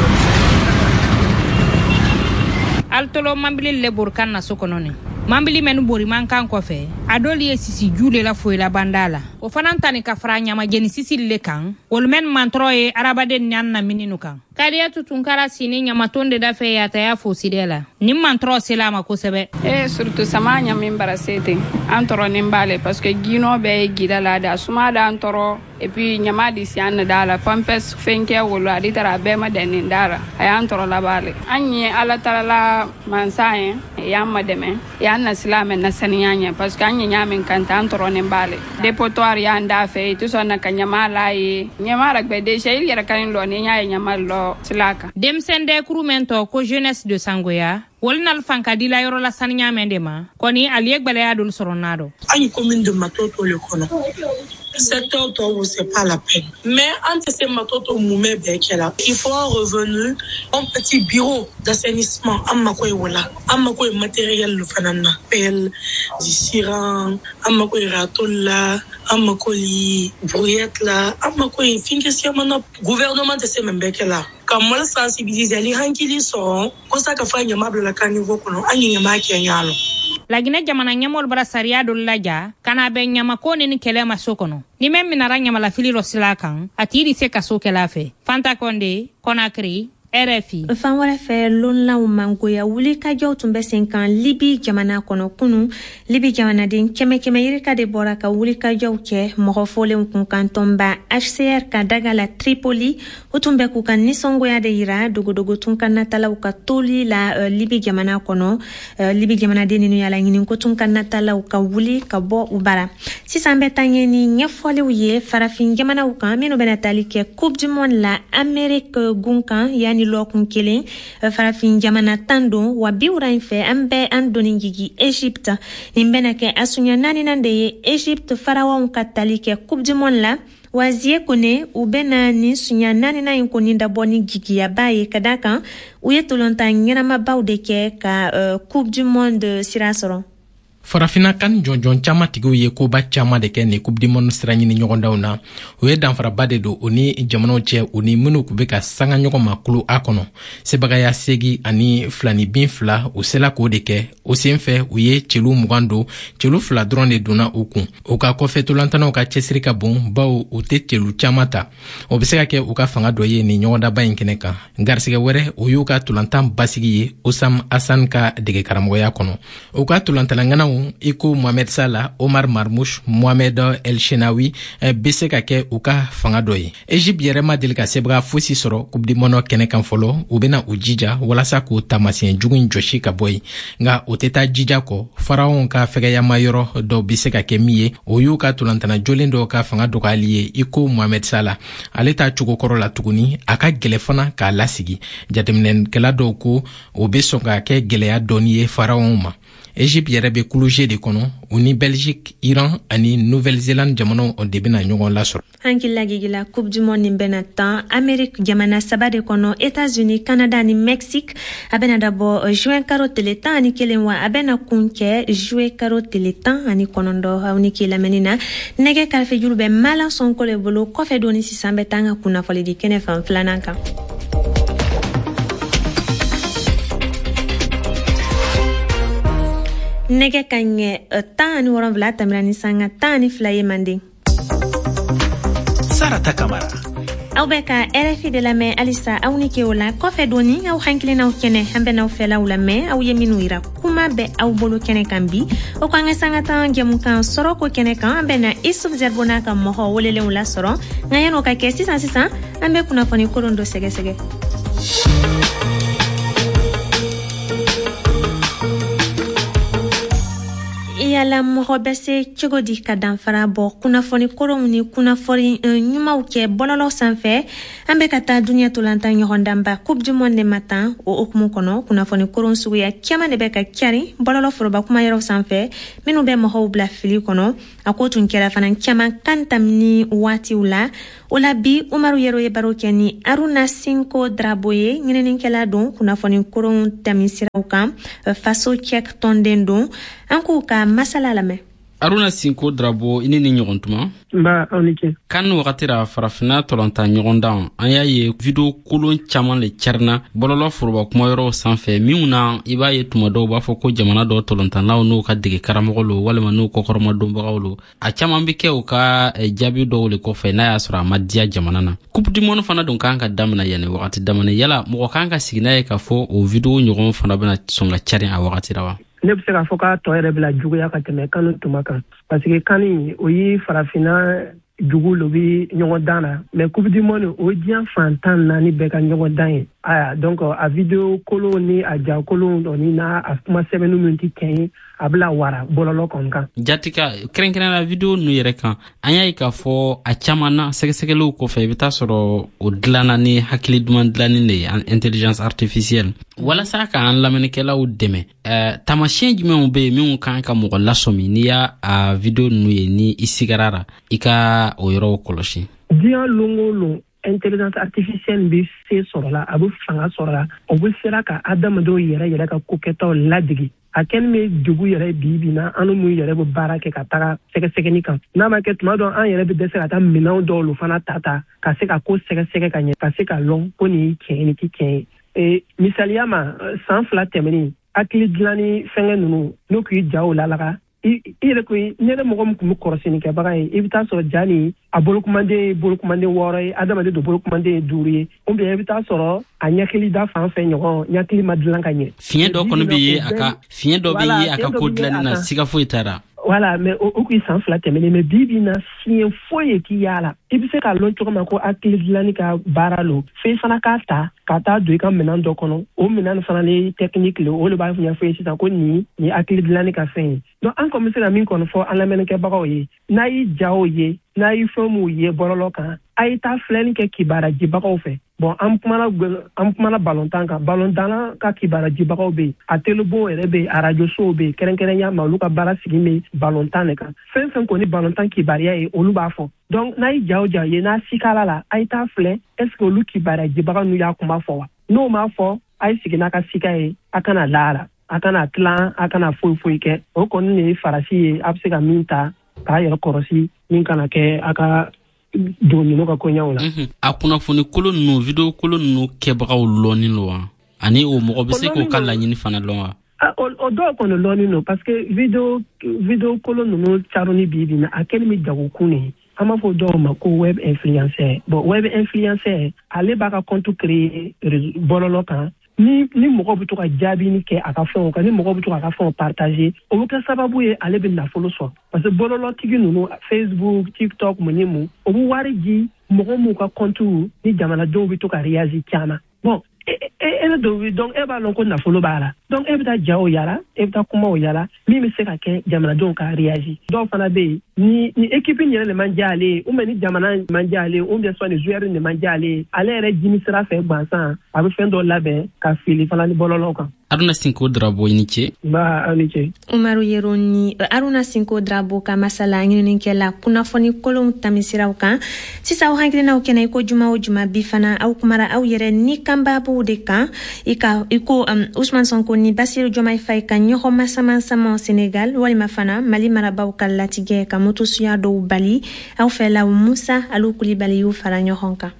Altolo mambili le burkan na sokononi mambili menu bori mankan kɔfɛ a dɔli ye sisi jule la foyi la bandala o fana tani ka fara ɲama jeni sisi le kan wolu men mantro ye arabaden nyan na mininu kan kariya tutunkara sini ɲamaton de da fɛ yataya foside la ni mantro sela ma kosɛbɛ eh surtout sama ɲamin barasete an tɔrɔ nin bale parce que gino bɛ ye gida la da suma da an tɔrɔ et puis ɲama di si an da la pampes fɛnkɛ wolo a di tara bɛɛ ma dɛnin dara a y'an tɔrɔ la bale an ye ala tarala mansa ye y'an ma dɛmɛ y'an na silame na saniya ɲɛ parce que an ye ɲamin kanta an tɔrɔ nin bale dépotoir y'an da fɛ tu sɔn na ka ɲama la ye ɲama ragbe déjà il yɛrɛ kanin lɔ ni y'a ye ɲama lɔ silaka demsende kuru mento ko jeunesse de Sangoya wolnal fankadila yoro la saniya mende ma koni aliye gbaleya dul soronado ani commune de Matoto le kono secteur tɔw c'est pas la peine mais entre ces Matoto mume bɛɛ kɛla il faut un revenu un petit bureau d'assainissement an mako ye wala an mako ye matériel lu fana na pelle jisiran an mako ye ratol la an mako ye brouillette la an mako ye finkesiyama na gouvernement tɛ se min bɛɛ kɛla ka mal sensibiliser ali hankili sɔrɔ ko sa ka fa ɲama bila ka niveau kɔnɔ an ye ɲama kɛ ɲalo Laginɛ jamana ɲɛmɔgɔlu bara sariya dɔ laja kana bɛ ɲamako ni ni kɛlɛ ma so kɔnɔ ni mɛ minara ɲamala fili dɔ sila kan a tigi se ka so kɛlɛ fɛ Fanta Konde Conakry R F I. Fan wɛrɛ fɛ lonlaw mangoya wuli kajɔw tun bɛ sen kan Libi jamana kɔnɔ kunu Libi jamanaden kɛmɛ kɛmɛ yirika de bɔra ka wuli kajɔw kɛ mɔgɔ fɔlenw kun kan tɔnba H C R ka daga la Tripoli o tun bɛ k'u ka nisɔngoya de yira dogodogo tun ka natalaw ka toli la uh, Libi jamana kɔnɔ uh, Libi jamanaden ninnu yala ɲini ko tun ka natalaw ka wuli ka bɔ u bara sisan bɛ taa ɲɛ ni ɲɛfɔliw ye farafin jamanaw kan minnu bɛna tali kɛ Coupe du Monde la Amérique gun kan yani ni lɔkun kelen farafin jamana tan don wa biwura in fɛ an bɛ an doni jigi Egypte nin bɛna kɛ a sunya naaninan de ye Egypte farawanw ka tali kɛ Coupe du Monde la wa zie kone u bɛna nin sunya naaninan in kɔni dabɔ ni jigiyaba ye ka da kan u ye tolontan ɲɛnamabaw de kɛ ka uh, Coupe du Monde sira sɔrɔ farafina kan jɔnjɔn caman tigiw ye koba caman de kɛ ni coupe du monde sira ɲini ɲɔgɔndaw na o ye danfaraba de don o ni jamanaw cɛ o ni minnu kun bɛ ka sanga ɲɔgɔn ma kulo a kɔnɔ sebagaya segi ani filani bin fila u sela k'o de kɛ o sen fɛ u ye celu mugan don celu fila dɔrɔn de donna u kun o ka kɔfɛ tolantanaw ka cɛsiri ka bon bawo u tɛ celu caman ta o bɛ se ka kɛ u ka fanga dɔ ye ni ɲɔgɔndaba in kɛnɛ kan garisɛgɛ wɛrɛ o y'u ka tolantan basigi ye Osam Hassan ka dege karamɔgɔya kɔnɔ u ka tolantanangana faraw iko Mohamed Salah, Omar Marmouche, Mohamed El Shenawi bɛ se ka kɛ u ka fanga dɔ ye. Egypte yɛrɛ ma deli ka sebra fosi sɔrɔ Coupe du Monde kɛnɛ kan fɔlɔ, u bɛna u jija walasa k'u tamasiyɛn jugu in jɔsi ka bɔ yen. Nga o tɛ taa jija kɔ, faraw ka fɛgɛyama yɔrɔ dɔw bɛ se ka kɛ min ye, o y'u ka tolantana jolen dɔw ka fanga dɔgɔyali ye iko Mohamed Salah. Ale ta cogo kɔrɔ la tuguni, a ka gɛlɛ fana k'a lasigi. Jateminɛkɛla dɔw ko o bɛ sɔn ka kɛ gɛlɛya dɔɔni ye faraw ma. Egypte yɛrɛ bɛ kuluze de kɔnɔ, u ni Belgique, Iran ani Nouvelle-Zélande jamanaw de bɛna ɲɔgɔn lasɔrɔ. Hankila gigila Coupe du Monde bɛna tan Amérique jamana saba de kɔnɔ, États-Unis, Canada ani Mexique a bɛna dabɔ juin karo tile tan ani kelen wa a bɛna kun kɛ juillet karo tile tan ani kɔnɔntɔn. Aw ni k'i lamɛnni na nɛgɛ karafe juru bɛ Malan Sonko le bolo. Kɔfɛ doni sisan bɛ taa an ka kunnafoli di kɛnɛ fan filanan kan. Nɛgɛ ka ɲɛ tan ani wɔɔrɔnwula tɛmɛna ni sanga tan ani fila ye Manden. Sarata Kamara. Aw bɛ ka R F I de lamɛn halisa aw ni ke o la. Kɔfɛ doni aw hankilinaw kɛnɛ an bɛ n'aw fɛlaw lamɛn aw ye minnu yira kuma bɛ aw bolo kɛnɛ kan bi. O ko an ka sanga tan jɛmukan sɔrɔ ko kɛnɛ kan an bɛ na Isuf Zerbo n'a ka mɔgɔ welelenw la sɔrɔ. Nka yan'o ka kɛ sisan sisan an bɛ kunnafoni kolon dɔ sɛgɛsɛgɛ. Yala mɔgɔ bɛ se cogo di ka danfara bɔ kunnafoni koronw ni kunnafoni ɲumanw kɛ bɔlɔlɔ sanfɛ. An bɛ ka taa duniya tolantan ɲɔgɔndanba Coupe du Monde matan o hukumu kɔnɔ kunnafoni koron suguya caman de bɛ ka cari bɔlɔlɔ foroba kumayɔrɔ sanfɛ minnu bɛ mɔgɔw bila fili kɔnɔ. A ko tun kɛra fana caman kan tamini waatiw la. O la bi Umaru Yero ye baro kɛ ni Aruna Sinko Drabo ye ɲininikɛla don kunnafoni koron tɛmisiraw kan faso cɛk tɔnden don. An k'u ka masala lamɛn. Aruna Sinko Drabo ini ni ɲɔgɔn tuma ba onike kan wagati ra farafina tolanta ɲɔgɔn dan an y'a ye video kolon caman le carina bɔlɔlɔ foroba kumayɔrɔ sanfɛ minnu na i b'a ye tuma dɔw b'a fɔ ko jamana dɔ tolontanlaw n'u ka dege karamɔgɔ lo walima n'u kɔkɔrɔma donbagaw lo a caman bɛ kɛ u ka jaabi dɔw le kɔfɛ n'a y'a sɔrɔ a ma diya jamana na. Coupe du Monde fana dun kan ka damina yanni wagati damani yala mɔgɔ kan ka sigi n'a ye k'a fɔ o video ɲɔgɔn fana bɛna sɔn ka carin a wagati ra wa. Ne bɛ se k'a fɔ k'a tɔ yɛrɛ bila juguya ka tɛmɛ kanu tuma kan parce que kani o ye farafina jugu lo bi ɲɔgɔn dan na mais Coupe du Monde o diɲɛ fantan naani bɛɛ ka ɲɔgɔn dan ye aya donc a video kolon ni a ja kolon ni n'a a kuma sɛbɛnni min tɛ tiɲɛ ye a bila wara bɔlɔlɔ kɔni kan. Jatika kɛrɛnkɛrɛnna video nu yɛrɛ kan an y'a ye k'a fɔ a caman na sɛgɛsɛgɛliw kɔfɛ i bɛ taa sɔrɔ o dilanna ni hakili duman dilanni de ye intelligence artificielle walasa k'an lamɛnnikɛlaw dɛmɛ ɛɛ tamasiyɛn jumɛnw bɛ yen minnu kan ka mɔgɔ lasɔmi n'i y'a a video nu ye ni i sigara ra i ka o yɔrɔw kɔlɔsi. Diɲɛ long o long intelligence artificielle bɛ se sɔrɔ la a bɛ fanga sɔrɔ la o bɛ sera ka adamadenw yɛrɛ yɛrɛ ka ko kɛtaw ladege. A kɛlen bɛ dugu yɛrɛ bi bi na an n'u yɛrɛ bɛ baara kɛ ka taga sɛgɛsɛgɛli kan n'a ma kɛ tuma dɔn an yɛrɛ bɛ dɛsɛ ka taa minɛnw dɔw lu fana ta ta ka se ka ko sɛgɛsɛgɛ ka ɲɛ ka se ka lɔn ko nin ye tiɲɛ ye nin tɛ tiɲɛ ye. Misaliya ma san fila tɛmɛnen hakili dilanni fɛngɛ ninnu n'u k'i ja o lalaga i yɛrɛ ko ne yɛrɛ mɔgɔ min tun bɛ kɔrɔsinikɛbaga ye i bɛ taa sɔrɔ ja nin a bolokumanden ye bolokumanden wɔɔrɔ ye adamaden don bolokumanden ye duuru ye ou bien i bɛ taa sɔrɔ a ɲɛkili da fan fɛ ɲɔgɔn ɲɛkili ma dilan ka ɲɛ. Fiɲɛ dɔ kɔni bɛ ye a ka fiɲɛ dɔ bɛ ye a ka ko dilanni na siga foyi t'a la. Voilà, mais o k'i san fila tɛmɛnen mais bi bi na fiɲɛ foyi ye k'i y'a la i bɛ se k'a lɔn cogo min ko hakili dilanni ka baara lo f'i fana k'a ta ka taa don i ka minɛn dɔ kɔnɔ o minɛn fana ni technique le o de b'a ɲɛfɔ ye sisan ko nin nin hakili dilanni ka fɛn ye donc an kɔni bɛ se ka min kɔni fɔ an lamɛnnikɛbagaw ye n'a y'i ja o ye n'a y'i fɛn m'u ye bɔlɔlɔ kan a ye taa filɛli kɛ kibaarajibagaw fɛ bon an kumana an kumana balontan kan balontan ka kibaarajibagaw bɛ yen a telebon yɛrɛ bɛ yen arajo sow bɛ yen kɛrɛnkɛrɛnya ma olu ka baara sigi bɛ balontan de kan fɛn fɛn kɔni balontan kibaruya ye olu b'a fɔ donc n'a y'i ja o ja ye n'a sikala la a ye taa filɛ est ce que olu kibaarajibaga n'u y'a kuma fɔ wa n'o m'a fɔ a ye sigi n'a ka sika ye a kana laara a kana tilan a kana foyi foyi kɛ o kɔni de ye farasi ye a bɛ se ka min ta k'a yɛrɛ kɔrɔsi min kana kɛ a ka don ninnu ka koɲɛw la. A kunnafoni kolon ninnu video kolon ninnu kɛbagaw lɔnni lo wa ani o mɔgɔ bɛ se k'o ka laɲini fana lɔn wa. O dɔw kɔni lɔnni no parce que video video kolon ninnu caroni bi bi na a kɛlen bɛ jagokun de an b'a fɔ dɔw ma ko web influenceur bon web influenceur ale b'a ka compte créer bɔlɔlɔ kan ni ni mɔgɔ bɛ to ka jaabini kɛ a ka fɛnw kan ni mɔgɔ bɛ to ka fɛnw partager o bɛ kɛ sababu ye ale bɛ nafolo sɔrɔ parce que bɔlɔlɔtigi ninnu Facebook TikTok mun ni mun o bɛ wari di mɔgɔ m'u ka compte ni jamanadenw bɛ to ka réagir caman bon e e do donc e b'a lɔn ko nafolo b'a la donc e bɛ taa ja o yala e bɛ taa kuma o yala min bɛ se ka kɛ jamanadenw ka réagir dɔw fana bɛ yen ni ni équipe yɛrɛ de man diya ale ye ou bien ni jamana man diya ale ye ou bien soit ni joueur de man diya ale ye ale yɛrɛ jimi sira fɛ gansan a bɛ fɛn dɔ labɛn ka fili fana ni bɔlɔlɔ kan. Aruna Sinko Drabo ni ce. Ba ani ce. Umaru Yeroni Aruna Sinko Drabo ka masala ɲinini kɛla kunnafoni kolon tamisiraw kan sisan aw hakilinaw kɛnɛ ko juma o juma bi fana aw kumara aw yɛrɛ ni kanbabuw de kan i ka i ko um, Ousmane Sonko ni Bassirou Diomaye Faye ka ɲɔgɔn masamasama Sénégal walima fana Mali marabaw ka latigɛ ka motosuya dɔw bali aw fɛ la Musa Alu Kulibali y'u fara ɲɔgɔn kan.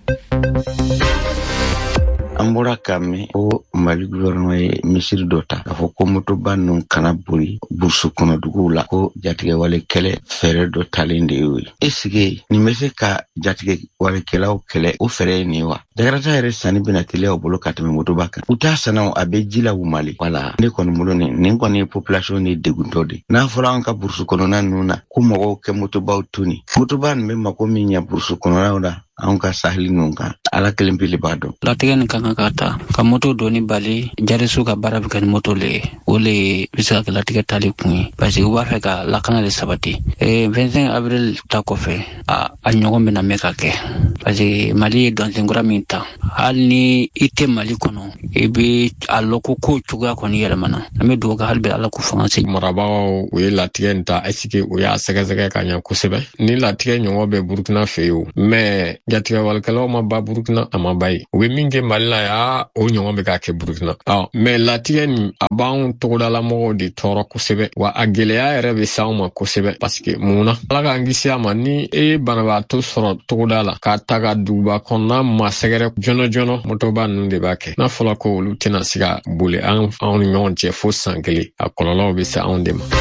An bɔra ka mɛn ko Mali gouvernement ye misiri dɔ ta k'a fɔ ko motoba ninnu kana boli burusu kɔnɔ duguw la ko jatigɛ wale kɛlɛ fɛɛrɛ dɔ talen de y'o ye. Est-ce que nin bɛ se ka jatigɛ walekɛlaw kɛlɛ o fɛɛrɛ ye nin wa? Jakarta yɛrɛ sanni bɛna teliya u bolo ka tɛmɛ motoba kan. U t'a sanna a bɛ ji la u Mali. Voilà ne kɔni bolo nin nin kɔni ye population ni deguntɔ de. N'a fɔra an ka burusu kɔnɔna ninnu na ko mɔgɔw kɛ motobaw tuni. Motoba nin bɛ mako min ɲɛ burusu kɔnɔnaw la an ka saheli ninnu kan ala kelen pili b'a dɔn. Latigɛ nin kan ka ta ka moto doni bali jariso ka baara bɛ kɛ ni moto le o le bɛ se ka kɛ latigɛ tali kun ye parce que u b'a fɛ ka lakana de sabati eh vingt-cinq avril ta kɔfɛ a a ɲɔgɔn bɛna mɛn ka kɛ parce que Mali ye dɔnsenkura min ta hali ni i tɛ Mali kɔnɔ i bɛ a lɔ ko kow cogoya kɔni yɛlɛmana an bɛ dugawu kɛ hali bi ala k'u fanga se. Marabagaw u ye latigɛ in ta est-ce que u y'a sɛgɛsɛgɛ ka ɲɛ kosɛbɛ ni latigɛ ɲɔgɔn bɛ Burukina fɛ yen o mais jatigɛ walekɛlaw ma ba Burukina a ma ba ye u bɛ min kɛ Mali la ya o ɲɔgɔn bɛ ka kɛ Burukina mais latigɛ nin a b'anw togodalamɔgɔw de tɔɔrɔ kosɛbɛ wa a gɛlɛya yɛrɛ bɛ se anw ma kosɛbɛ parce que mun na ala k'an kisi a ma ni e ye banabaatɔ sɔrɔ togoda la k'a ta ka duguba kɔnɔna ma sɛgɛrɛ jɔnɔ jɔnɔ motoba ninnu de b'a kɛ n'a fɔra ko olu tɛna se ka boli an ni ɲɔgɔn cɛ fo san kelen a kɔlɔlɔw bɛ se anw de ma.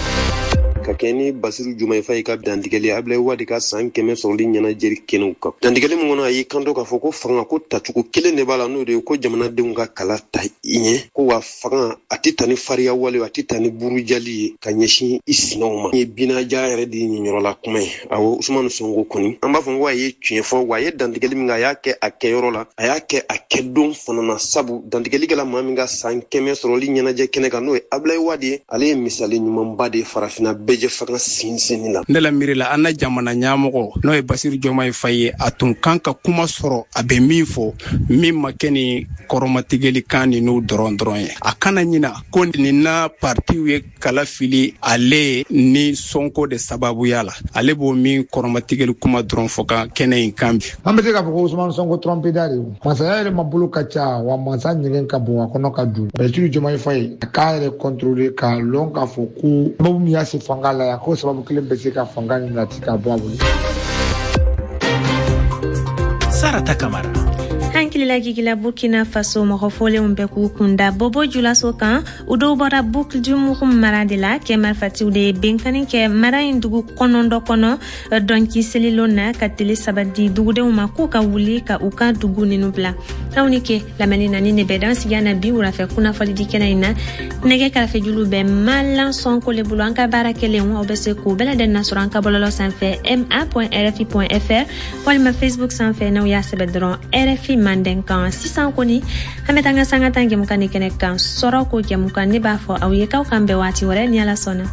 ka kɛ ni Bassirou Diomaye Faye ka dantigɛli Abdoulaye Wade ka san kɛmɛ sɔrɔli ɲɛnajɛ kɛnɛw kan. Dantigɛli min kɔnɔ a y'i kanto k'a fɔ ko fanga ko tacogo kelen de b'a la n'o de ye ko jamanadenw ka kala ta i ɲɛ ko wa fanga a tɛ ta ni fariya wale a tɛ ta ni burujali ye ka ɲɛsin i sinaw ma. Ni ye binaja yɛrɛ de ɲinyɔrɔla kuma ye awɔ Ousmane Sonko kɔni an b'a fɔ ko a ye tiɲɛ fɔ wa a ye dantigɛli min kɛ a y'a kɛ a kɛyɔrɔ la a y'a kɛ a kɛ don fana na sabu dantigɛli kɛla maa min ka san kɛmɛ sɔrɔli ɲɛnajɛ kɛnɛ kan n'o ye Abdoulaye Wade ye ale ye misali ɲumanba de farafina bɛɛ jɛ fanga sinsinni la. Ne la miiri la an na jamana ɲɛmɔgɔ n'o ye Bassirou Diomaye Faye ye a tun kan ka kuma sɔrɔ a bɛ min fɔ min ma kɛ ni kɔrɔmatigɛli kan ni n'u dɔrɔn dɔrɔn ye a kana ɲina ko nin na partiw ye kala fili ale ni Sonko de sababuya la ale b'o min kɔrɔmatigɛli kuma dɔrɔn fɔ ka kɛnɛ in kan bi. An bɛ se k'a fɔ ko Ousmane Sonko trompeda de don masaya yɛrɛ ma bolo ka ca wa masa ɲɛgɛn ka bon a kɔnɔ ka dun Bassirou Diomaye Faye a k'a yɛrɛ contrôler k'a lɔn k'a fɔ ko sababu min y'a se fanga la yan ko sababu kelen bɛ se ka fanga in nati ka bɔ a bolo. Sarata Kamara hankilila gigila Burkina Faso mɔgɔ fɔlenw bɛ k'u kunda Bobo Julaso kan u dɔw bɔra Bukidjumukum mara de la kɛ marifatiw de ye benkani kɛ mara in dugu kɔnɔndɔ kɔnɔ dɔnki selilo na ka tele saba di dugudenw ma k'u ka wuli ka u ka dugu ninu bila aw ni ke lamɛnni na ni ne bɛ dan sigiya na bi wulafɛ kunnafɔli di kɛnɛ in na nɛgɛ kɛrɛfɛ julu bɛ Malan Sonko le bolo an ka baara kɛlen aw bɛ se k'u bɛɛ lajɛlen nasɔrɔ an ka bɔlɔlɔ sanfɛ m a point r f i point f r walima Facebook sanfɛ n'aw y'a sɛbɛn dɔrɔn R F I manden kan sisan kɔni an bɛ taa an ka sanga tan jɛmukan ni kɛnɛ kan sɔrɔ ko jɛmukan ne b'a fɔ aw ye k'aw kan bɛn waati wɛrɛ ni Ala sɔnna.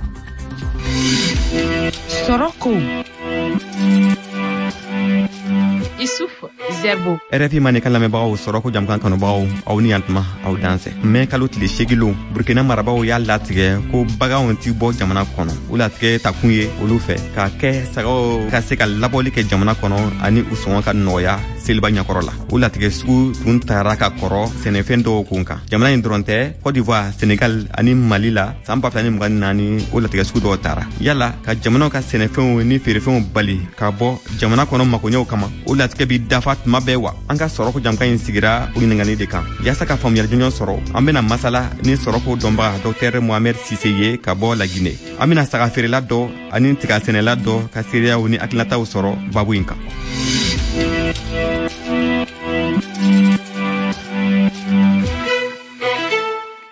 Sɔrɔ ko Isuf Zerbo R F I mani kan lamɛnbagaw sɔrɔ ko jɛmukan kanubagaw aw ni yantuma aw dansɛ mɛ kalo tile seegilo Burkina marabagaw y'a latigɛ ko baganw ti bɔ jamana kɔnɔ u latigɛ takun ye olu fɛ k'a kɛ sagaw ka se ka labɔli kɛ jamana kɔnɔ ani u sɔngɔ ka nɔgɔya seliba ɲɛkɔrɔ la u latigɛ sugu tun taara ka kɔrɔ sɛnɛfɛn dɔw kun kan jamana in dɔrɔn tɛ Côte d'Ivoire Sénégal ani Mali la san ba fila ni mugan ni naani o latigɛ sugu dɔw taara yala ka jamanaw ka sɛnɛfɛnw ni feerefɛnw bali ka bɔ jamana kɔnɔ makoɲɛw kama o latigɛ bi dafa tuma bɛɛ wa an ka sɔrɔko jamukan in sigira o ɲininkali de kan yaasa ka faamuyali jɔnjɔn sɔrɔ an bena masala ni sɔrɔko dɔnbaga Dr Mohamed Sise ye ka bɔ Laginɛ an bena saga feerela dɔ ani tiga sɛnɛla dɔ ka seereyaw ni hakilinataw sɔrɔ babu in kan.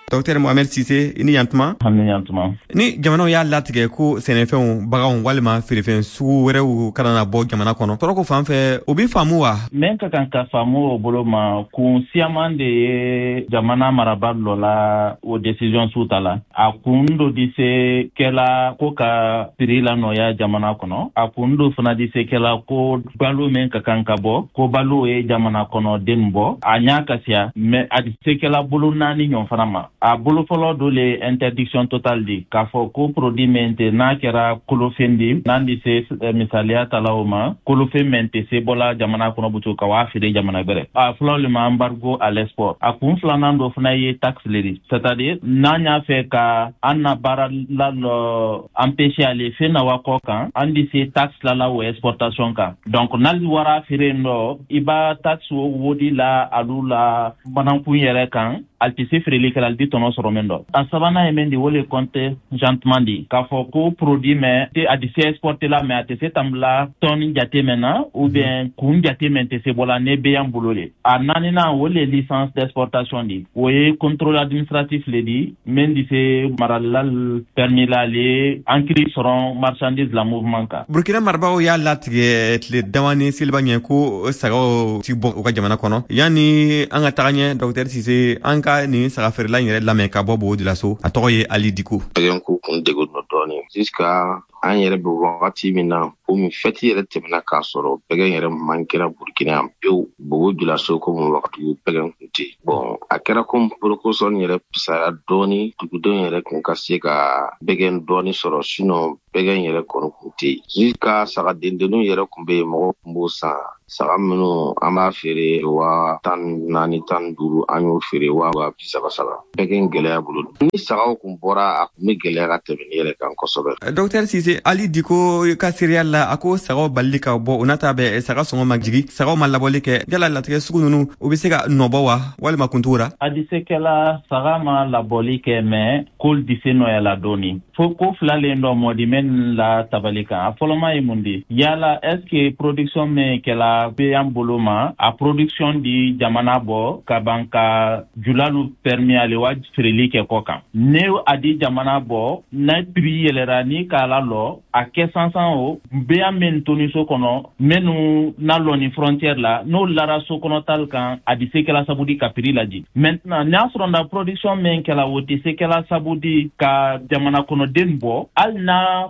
docteur Mohamed Cissé ni yantuma hamni yantuma ni jamana y'a latigɛ ko sɛnɛfɛnw baganw walima feerefɛn sugu wɛrɛw kana bɔ jamana kɔnɔ tɔrɔ ko fan fɛ o bi faamu wa men ka kan ka faamu o bolo ma kun siaman de ye jamana marabaa dɔ la o décision suta la a kun dɔ di se kɛla ko ka prix la nɔya jamana kɔnɔ a kun dɔ fana di se kɛla ko balo men ka kan ka bɔ ko balo ye jamana kɔnɔ den bɔ a ɲa kasiya mais a di se kɛla bolo naani ɲɔgɔn fana ma a bolo fɔlɔ dɔ le interdiction totale di k'a fɔ ko produit men tɛ n'a kɛra kolofɛn di n'an di se misaliya ta la o ma kolofɛn men tɛ se bɔla jamana kɔnɔ butu ka waa feere jamana bɛrɛ a fɔlɔ le ma embargo à l'export a kun filanan dɔ fana ye taxe le di c'est-à-dire n'an y'a fɛ ka an na baara la lɔ empêcher ale fɛn na wa kɔ kan an di se taxe la la o exportation kan donc n'ali wara feere nɔ i b'a taxe o wodi la alu la banankun yɛrɛ kan al tɛ se feereli kɛla al di tɔnɔ sɔrɔ min dɔ a sabanan ye min di o le compte gentiment di k'a fɔ ko produit mɛn a di se exporter la mais a tɛ se tambila tɔni jate mɛn na ou bien kun jate mɛn tɛ se bɔla ne bɛ yan bolo le a naaninan o le licence d'exportation di o ye contrôle administratif le di min di se maralila permis la le ankiri sɔrɔ marchandise la mouvement kan burkina marabaaw y'a latigɛ tile dama ni seliba ɲɛ ko sagaw ti bɔ u ka jamana kɔnɔ yanni an ka taga ɲɛ docteur Cissé an ka ni saga feerela in yɛrɛ lamɛn ka bɔ bo de la so a tɔgɔ ye Ali Diko pɛgɛn ko kun dego dɔ dɔɔni jusqu'à an yɛrɛ bɛ wagati min na komi fɛti yɛrɛ tɛmɛna k'a sɔrɔ pɛgɛn yɛrɛ man kɛra burkina yan pewu bobo de la so komi wagati pɛgɛn kun tɛ bon a kɛra komi porokosɔn yɛrɛ pisaya dɔɔni dugudenw yɛrɛ kun ka se ka pɛgɛn dɔɔni sɔrɔ sinon pɛgɛn yɛrɛ kɔni kun tɛ jusqu'à saga dendenninw yɛrɛ kun bɛ yen mɔgɔ kun b'o san saga minnu an b'a feere waa tan naani tan duuru an y'o feere waa waa bi saba saba pɛgɛn gɛlɛya bolo ni sagaw kun bɔra a kun bɛ gɛlɛya ka tɛmɛ ni yɛrɛ kan kosɛbɛ docteur Cissé Ali Diko ka seereya la a ko sagaw balili ka bɔ o nata bɛ saga sɔngɔ ma jigi sagaw ma labɔli kɛ yala latigɛ sugu ninnu o bɛ se ka nɔbɔ wa walima kun t'o la a di se kɛla saga ma labɔli kɛ mais k'olu di se nɔya la dɔɔni fo ko filalen dɔ mɔdi men la tabali kan a fɔlɔma ye mun di yala est ce que production min kɛla bɛ yan bolo ma a production di jamana bɔ ka ban ka julalu permis ale wa feereli kɛ kɔ kan ne a di jamana bɔ n'a prix yɛlɛra ni k'a la lɔ a kɛ sansan o bɛ yan min toni so kɔnɔ minnu na lɔ ni frontière la n'o lara so kɔnɔ tal kan a di se kɛla sabu di ka prix laji maintenant n'a sɔrɔ na production min kɛla o tɛ se kɛla sabu di ka jamana kɔnɔden bɔ hali na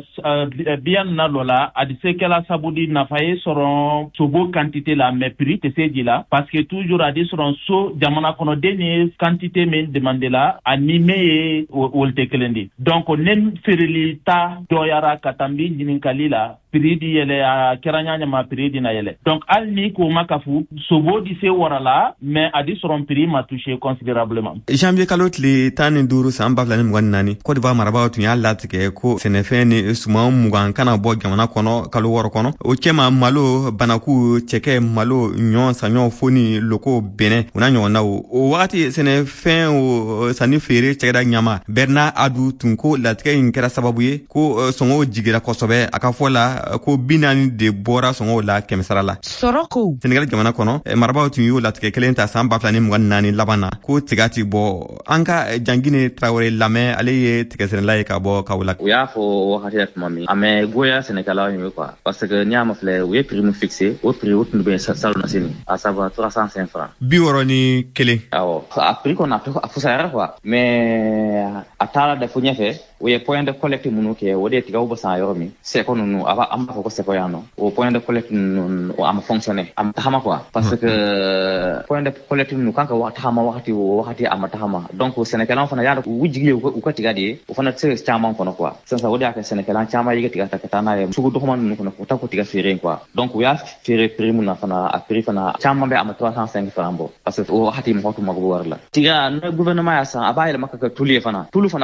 biyan na lɔ la a di se kɛla sabu di nafa ye sɔrɔ sobo quantité la mais prix tɛ se di la parce que toujours a di sɔrɔ so jamana kɔnɔden ye quantité min demande la ani min ye olu tɛ kelen di donc ne feereli ta dɔyara ka taa n bi ɲininkali la prix di yɛlɛ a kɛra ɲaɲama prix di na yɛlɛ donc hali ni k'o ma ka fu sobo di se wara la mais a di sɔrɔ prix ma touché considérablement janvier kalo tile tan ni duuru san ba fila ni mugan ni naani Côte d'Ivoire marabaaw tun y'a latigɛ ko sɛnɛfɛn ni suman mugan kana bɔ jamana kɔnɔ kalo wɔɔrɔ kɔnɔ o cɛma malo banaku cɛkɛ malo ɲɔ saɲɔ fo ni loko bɛnɛ o n'a ɲɔgɔnnaw o wagati sɛnɛfɛn o sanni feere cɛkɛda ɲama Bernard Adu tun ko latigɛ in kɛra sababu ye ko sɔngɔw jigira kosɛbɛ a ka fɔ la ko bi naani de bɔra sɔngɔw la kɛmɛ sara la sɔrɔ ko Senegal jamana kɔnɔ marabaaw tun y'o latigɛ kelen ta san ba fila ni mugan ni naani laban na ko tiga ti bɔ an ka Jangine Traoré lamɛn ale ye tigɛsɛnɛla ye ka bɔ Kaolack u y'a fɔ wagati la tuma min a mɛ goya sɛnɛkɛlaw ye quoi parce que n'i y'a ma filɛ u ye prix min fixé o prix o tun bɛ salon na sini à savoir trois cent cinq francs bi wɔɔrɔ ni kelen awɔ a prix kɔni a fusayara quoi mais a taara da fo ɲɛfɛ o ye point de collecte minnu kɛ o de ye tigaw bɛ san yɔrɔ min sɛko ninnu a b'a an b'a fɔ ko sɛko yan nɔ o point de collecte ninnu a ma fonctionner a ma tagama quoi parce que point de collecte ninnu kan ka tagama wagati o wagati a ma tagama donc sɛnɛkɛlaw fana y'a dɔn u jigi ye u ka tiga de ye o fana tɛ se caman kɔnɔ quoi sisan o de y'a kɛ sɛnɛkɛla caman ye tiga ta ka taa n'a ye sugu dɔgɔman ninnu kɔnɔ u ta ko tiga feere quoi donc u y'a feere prix mun na fana a prix fana caman bɛ a ma trois cent cinq francs bɔ parce que o wagati mɔgɔ tun mago bɛ wari la tiga n'o gouvernement y'a san a b'a yɛlɛma ka kɛ tulu ye fana tulu fana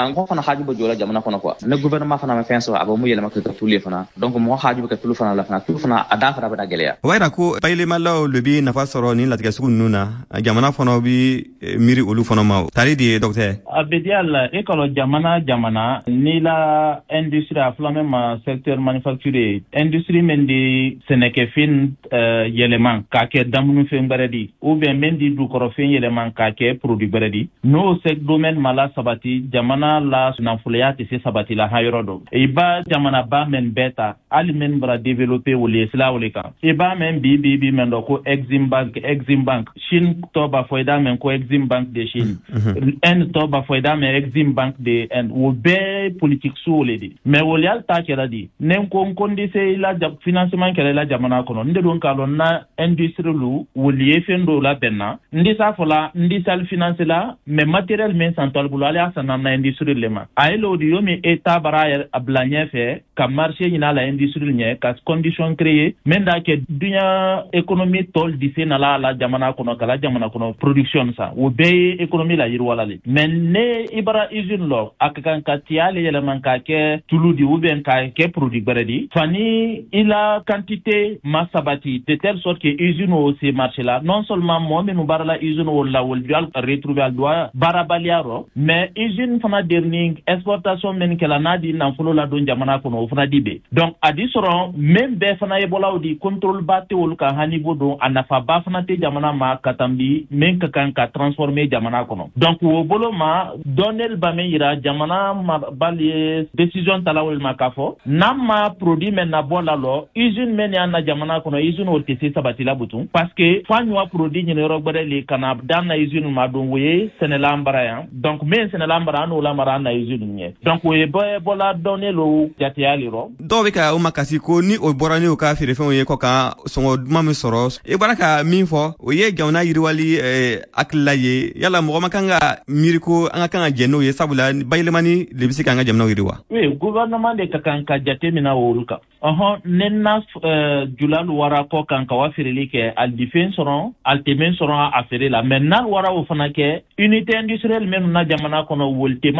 fana ngo fana haaju bo jola jamana kono quoi ne gouvernement fana ma fenso aba mu yele makka tuli fana donc mo haaju ka tulu fana la fana tulu fana ada fara bada gelea wayra ko payle malaw le bi nafa soro ni latika sugun nuna jamana fono bi miri olu fono ma tari di docteur abedial ekolo jamana jamana ni la industrie aflame ma secteur manufacturier industrie mendi seneke fin uh, yeleman ka ke damunu fe ngaradi ou bien mendi du korofin yeleman ka ke produit beredi no sek domaine mala sabati jamana la sunafuliyati se sabati la hayrodo iba jamana ba men beta ali men bra développer wole sla wole kan iba men bi bi bi men do ko exim bank exim bank Chine to ba foida men ko exim bank de Chine en to ba foida men exim bank de en wo be politique so wole di mais wole alta kera di nen ko kondi se la financement kera la jamana kono nde don kalo na industrie lu wole fendo la benna ndi sa fola ndi sal finance la mais matériel men santal bulu ali asana na industrie lema ayelo di yomi eta bara ablanye fe ka marché ina la industrie nye ka condition créer men da ke dunya économie tol dise na la la jamana kono kala jamana kono production sa wo be économie la yir wala le men ne ibara usine lo akakan ka tiale yele man ka ke tuludi ou bien ka ke produit beredi fani ila quantité masabati de telle sorte que usine au ces marché là non seulement moi mais nous bara la usine ou la ou dual retrouver al doit barabaliaro mais usine fana derning exportation men kala nadi nan folo la don jamana kono fana dibe donc adi soron même be fana ebola di contrôle batte wol ka hani bodo anafa ba fana te jamana ma katambi men ka kan ka transformer jamana kono donc wo bolo ma donel ba men ira jamana ma bali décision talawol ma kafo namma produit men na bola lo usine men ya na jamana kono usine o tese sabati la butu parce que fanwa produit ni ro gbere le kana dan na usine ma don woye senelambara ya donc men senelambara no la mara na usine nye donc woye boy bola donelo jati aliro do be ka o makasi ko ni o borani o ka fere fen ye ko ka songo mami soro e baraka min fo o ye gawna yiriwali eh, aklaye yala mo makanga miriko anga kanga jeno ye sabula baylemani lebisi kanga jamna yiriwa oui gouvernement de kakanka jate mina woluka aha nenna uh, julal wara ko kanka wa firili ke al defense ron al temen soron a fere la maintenant wara o fana ke unité industrielle men na jamana kono wolte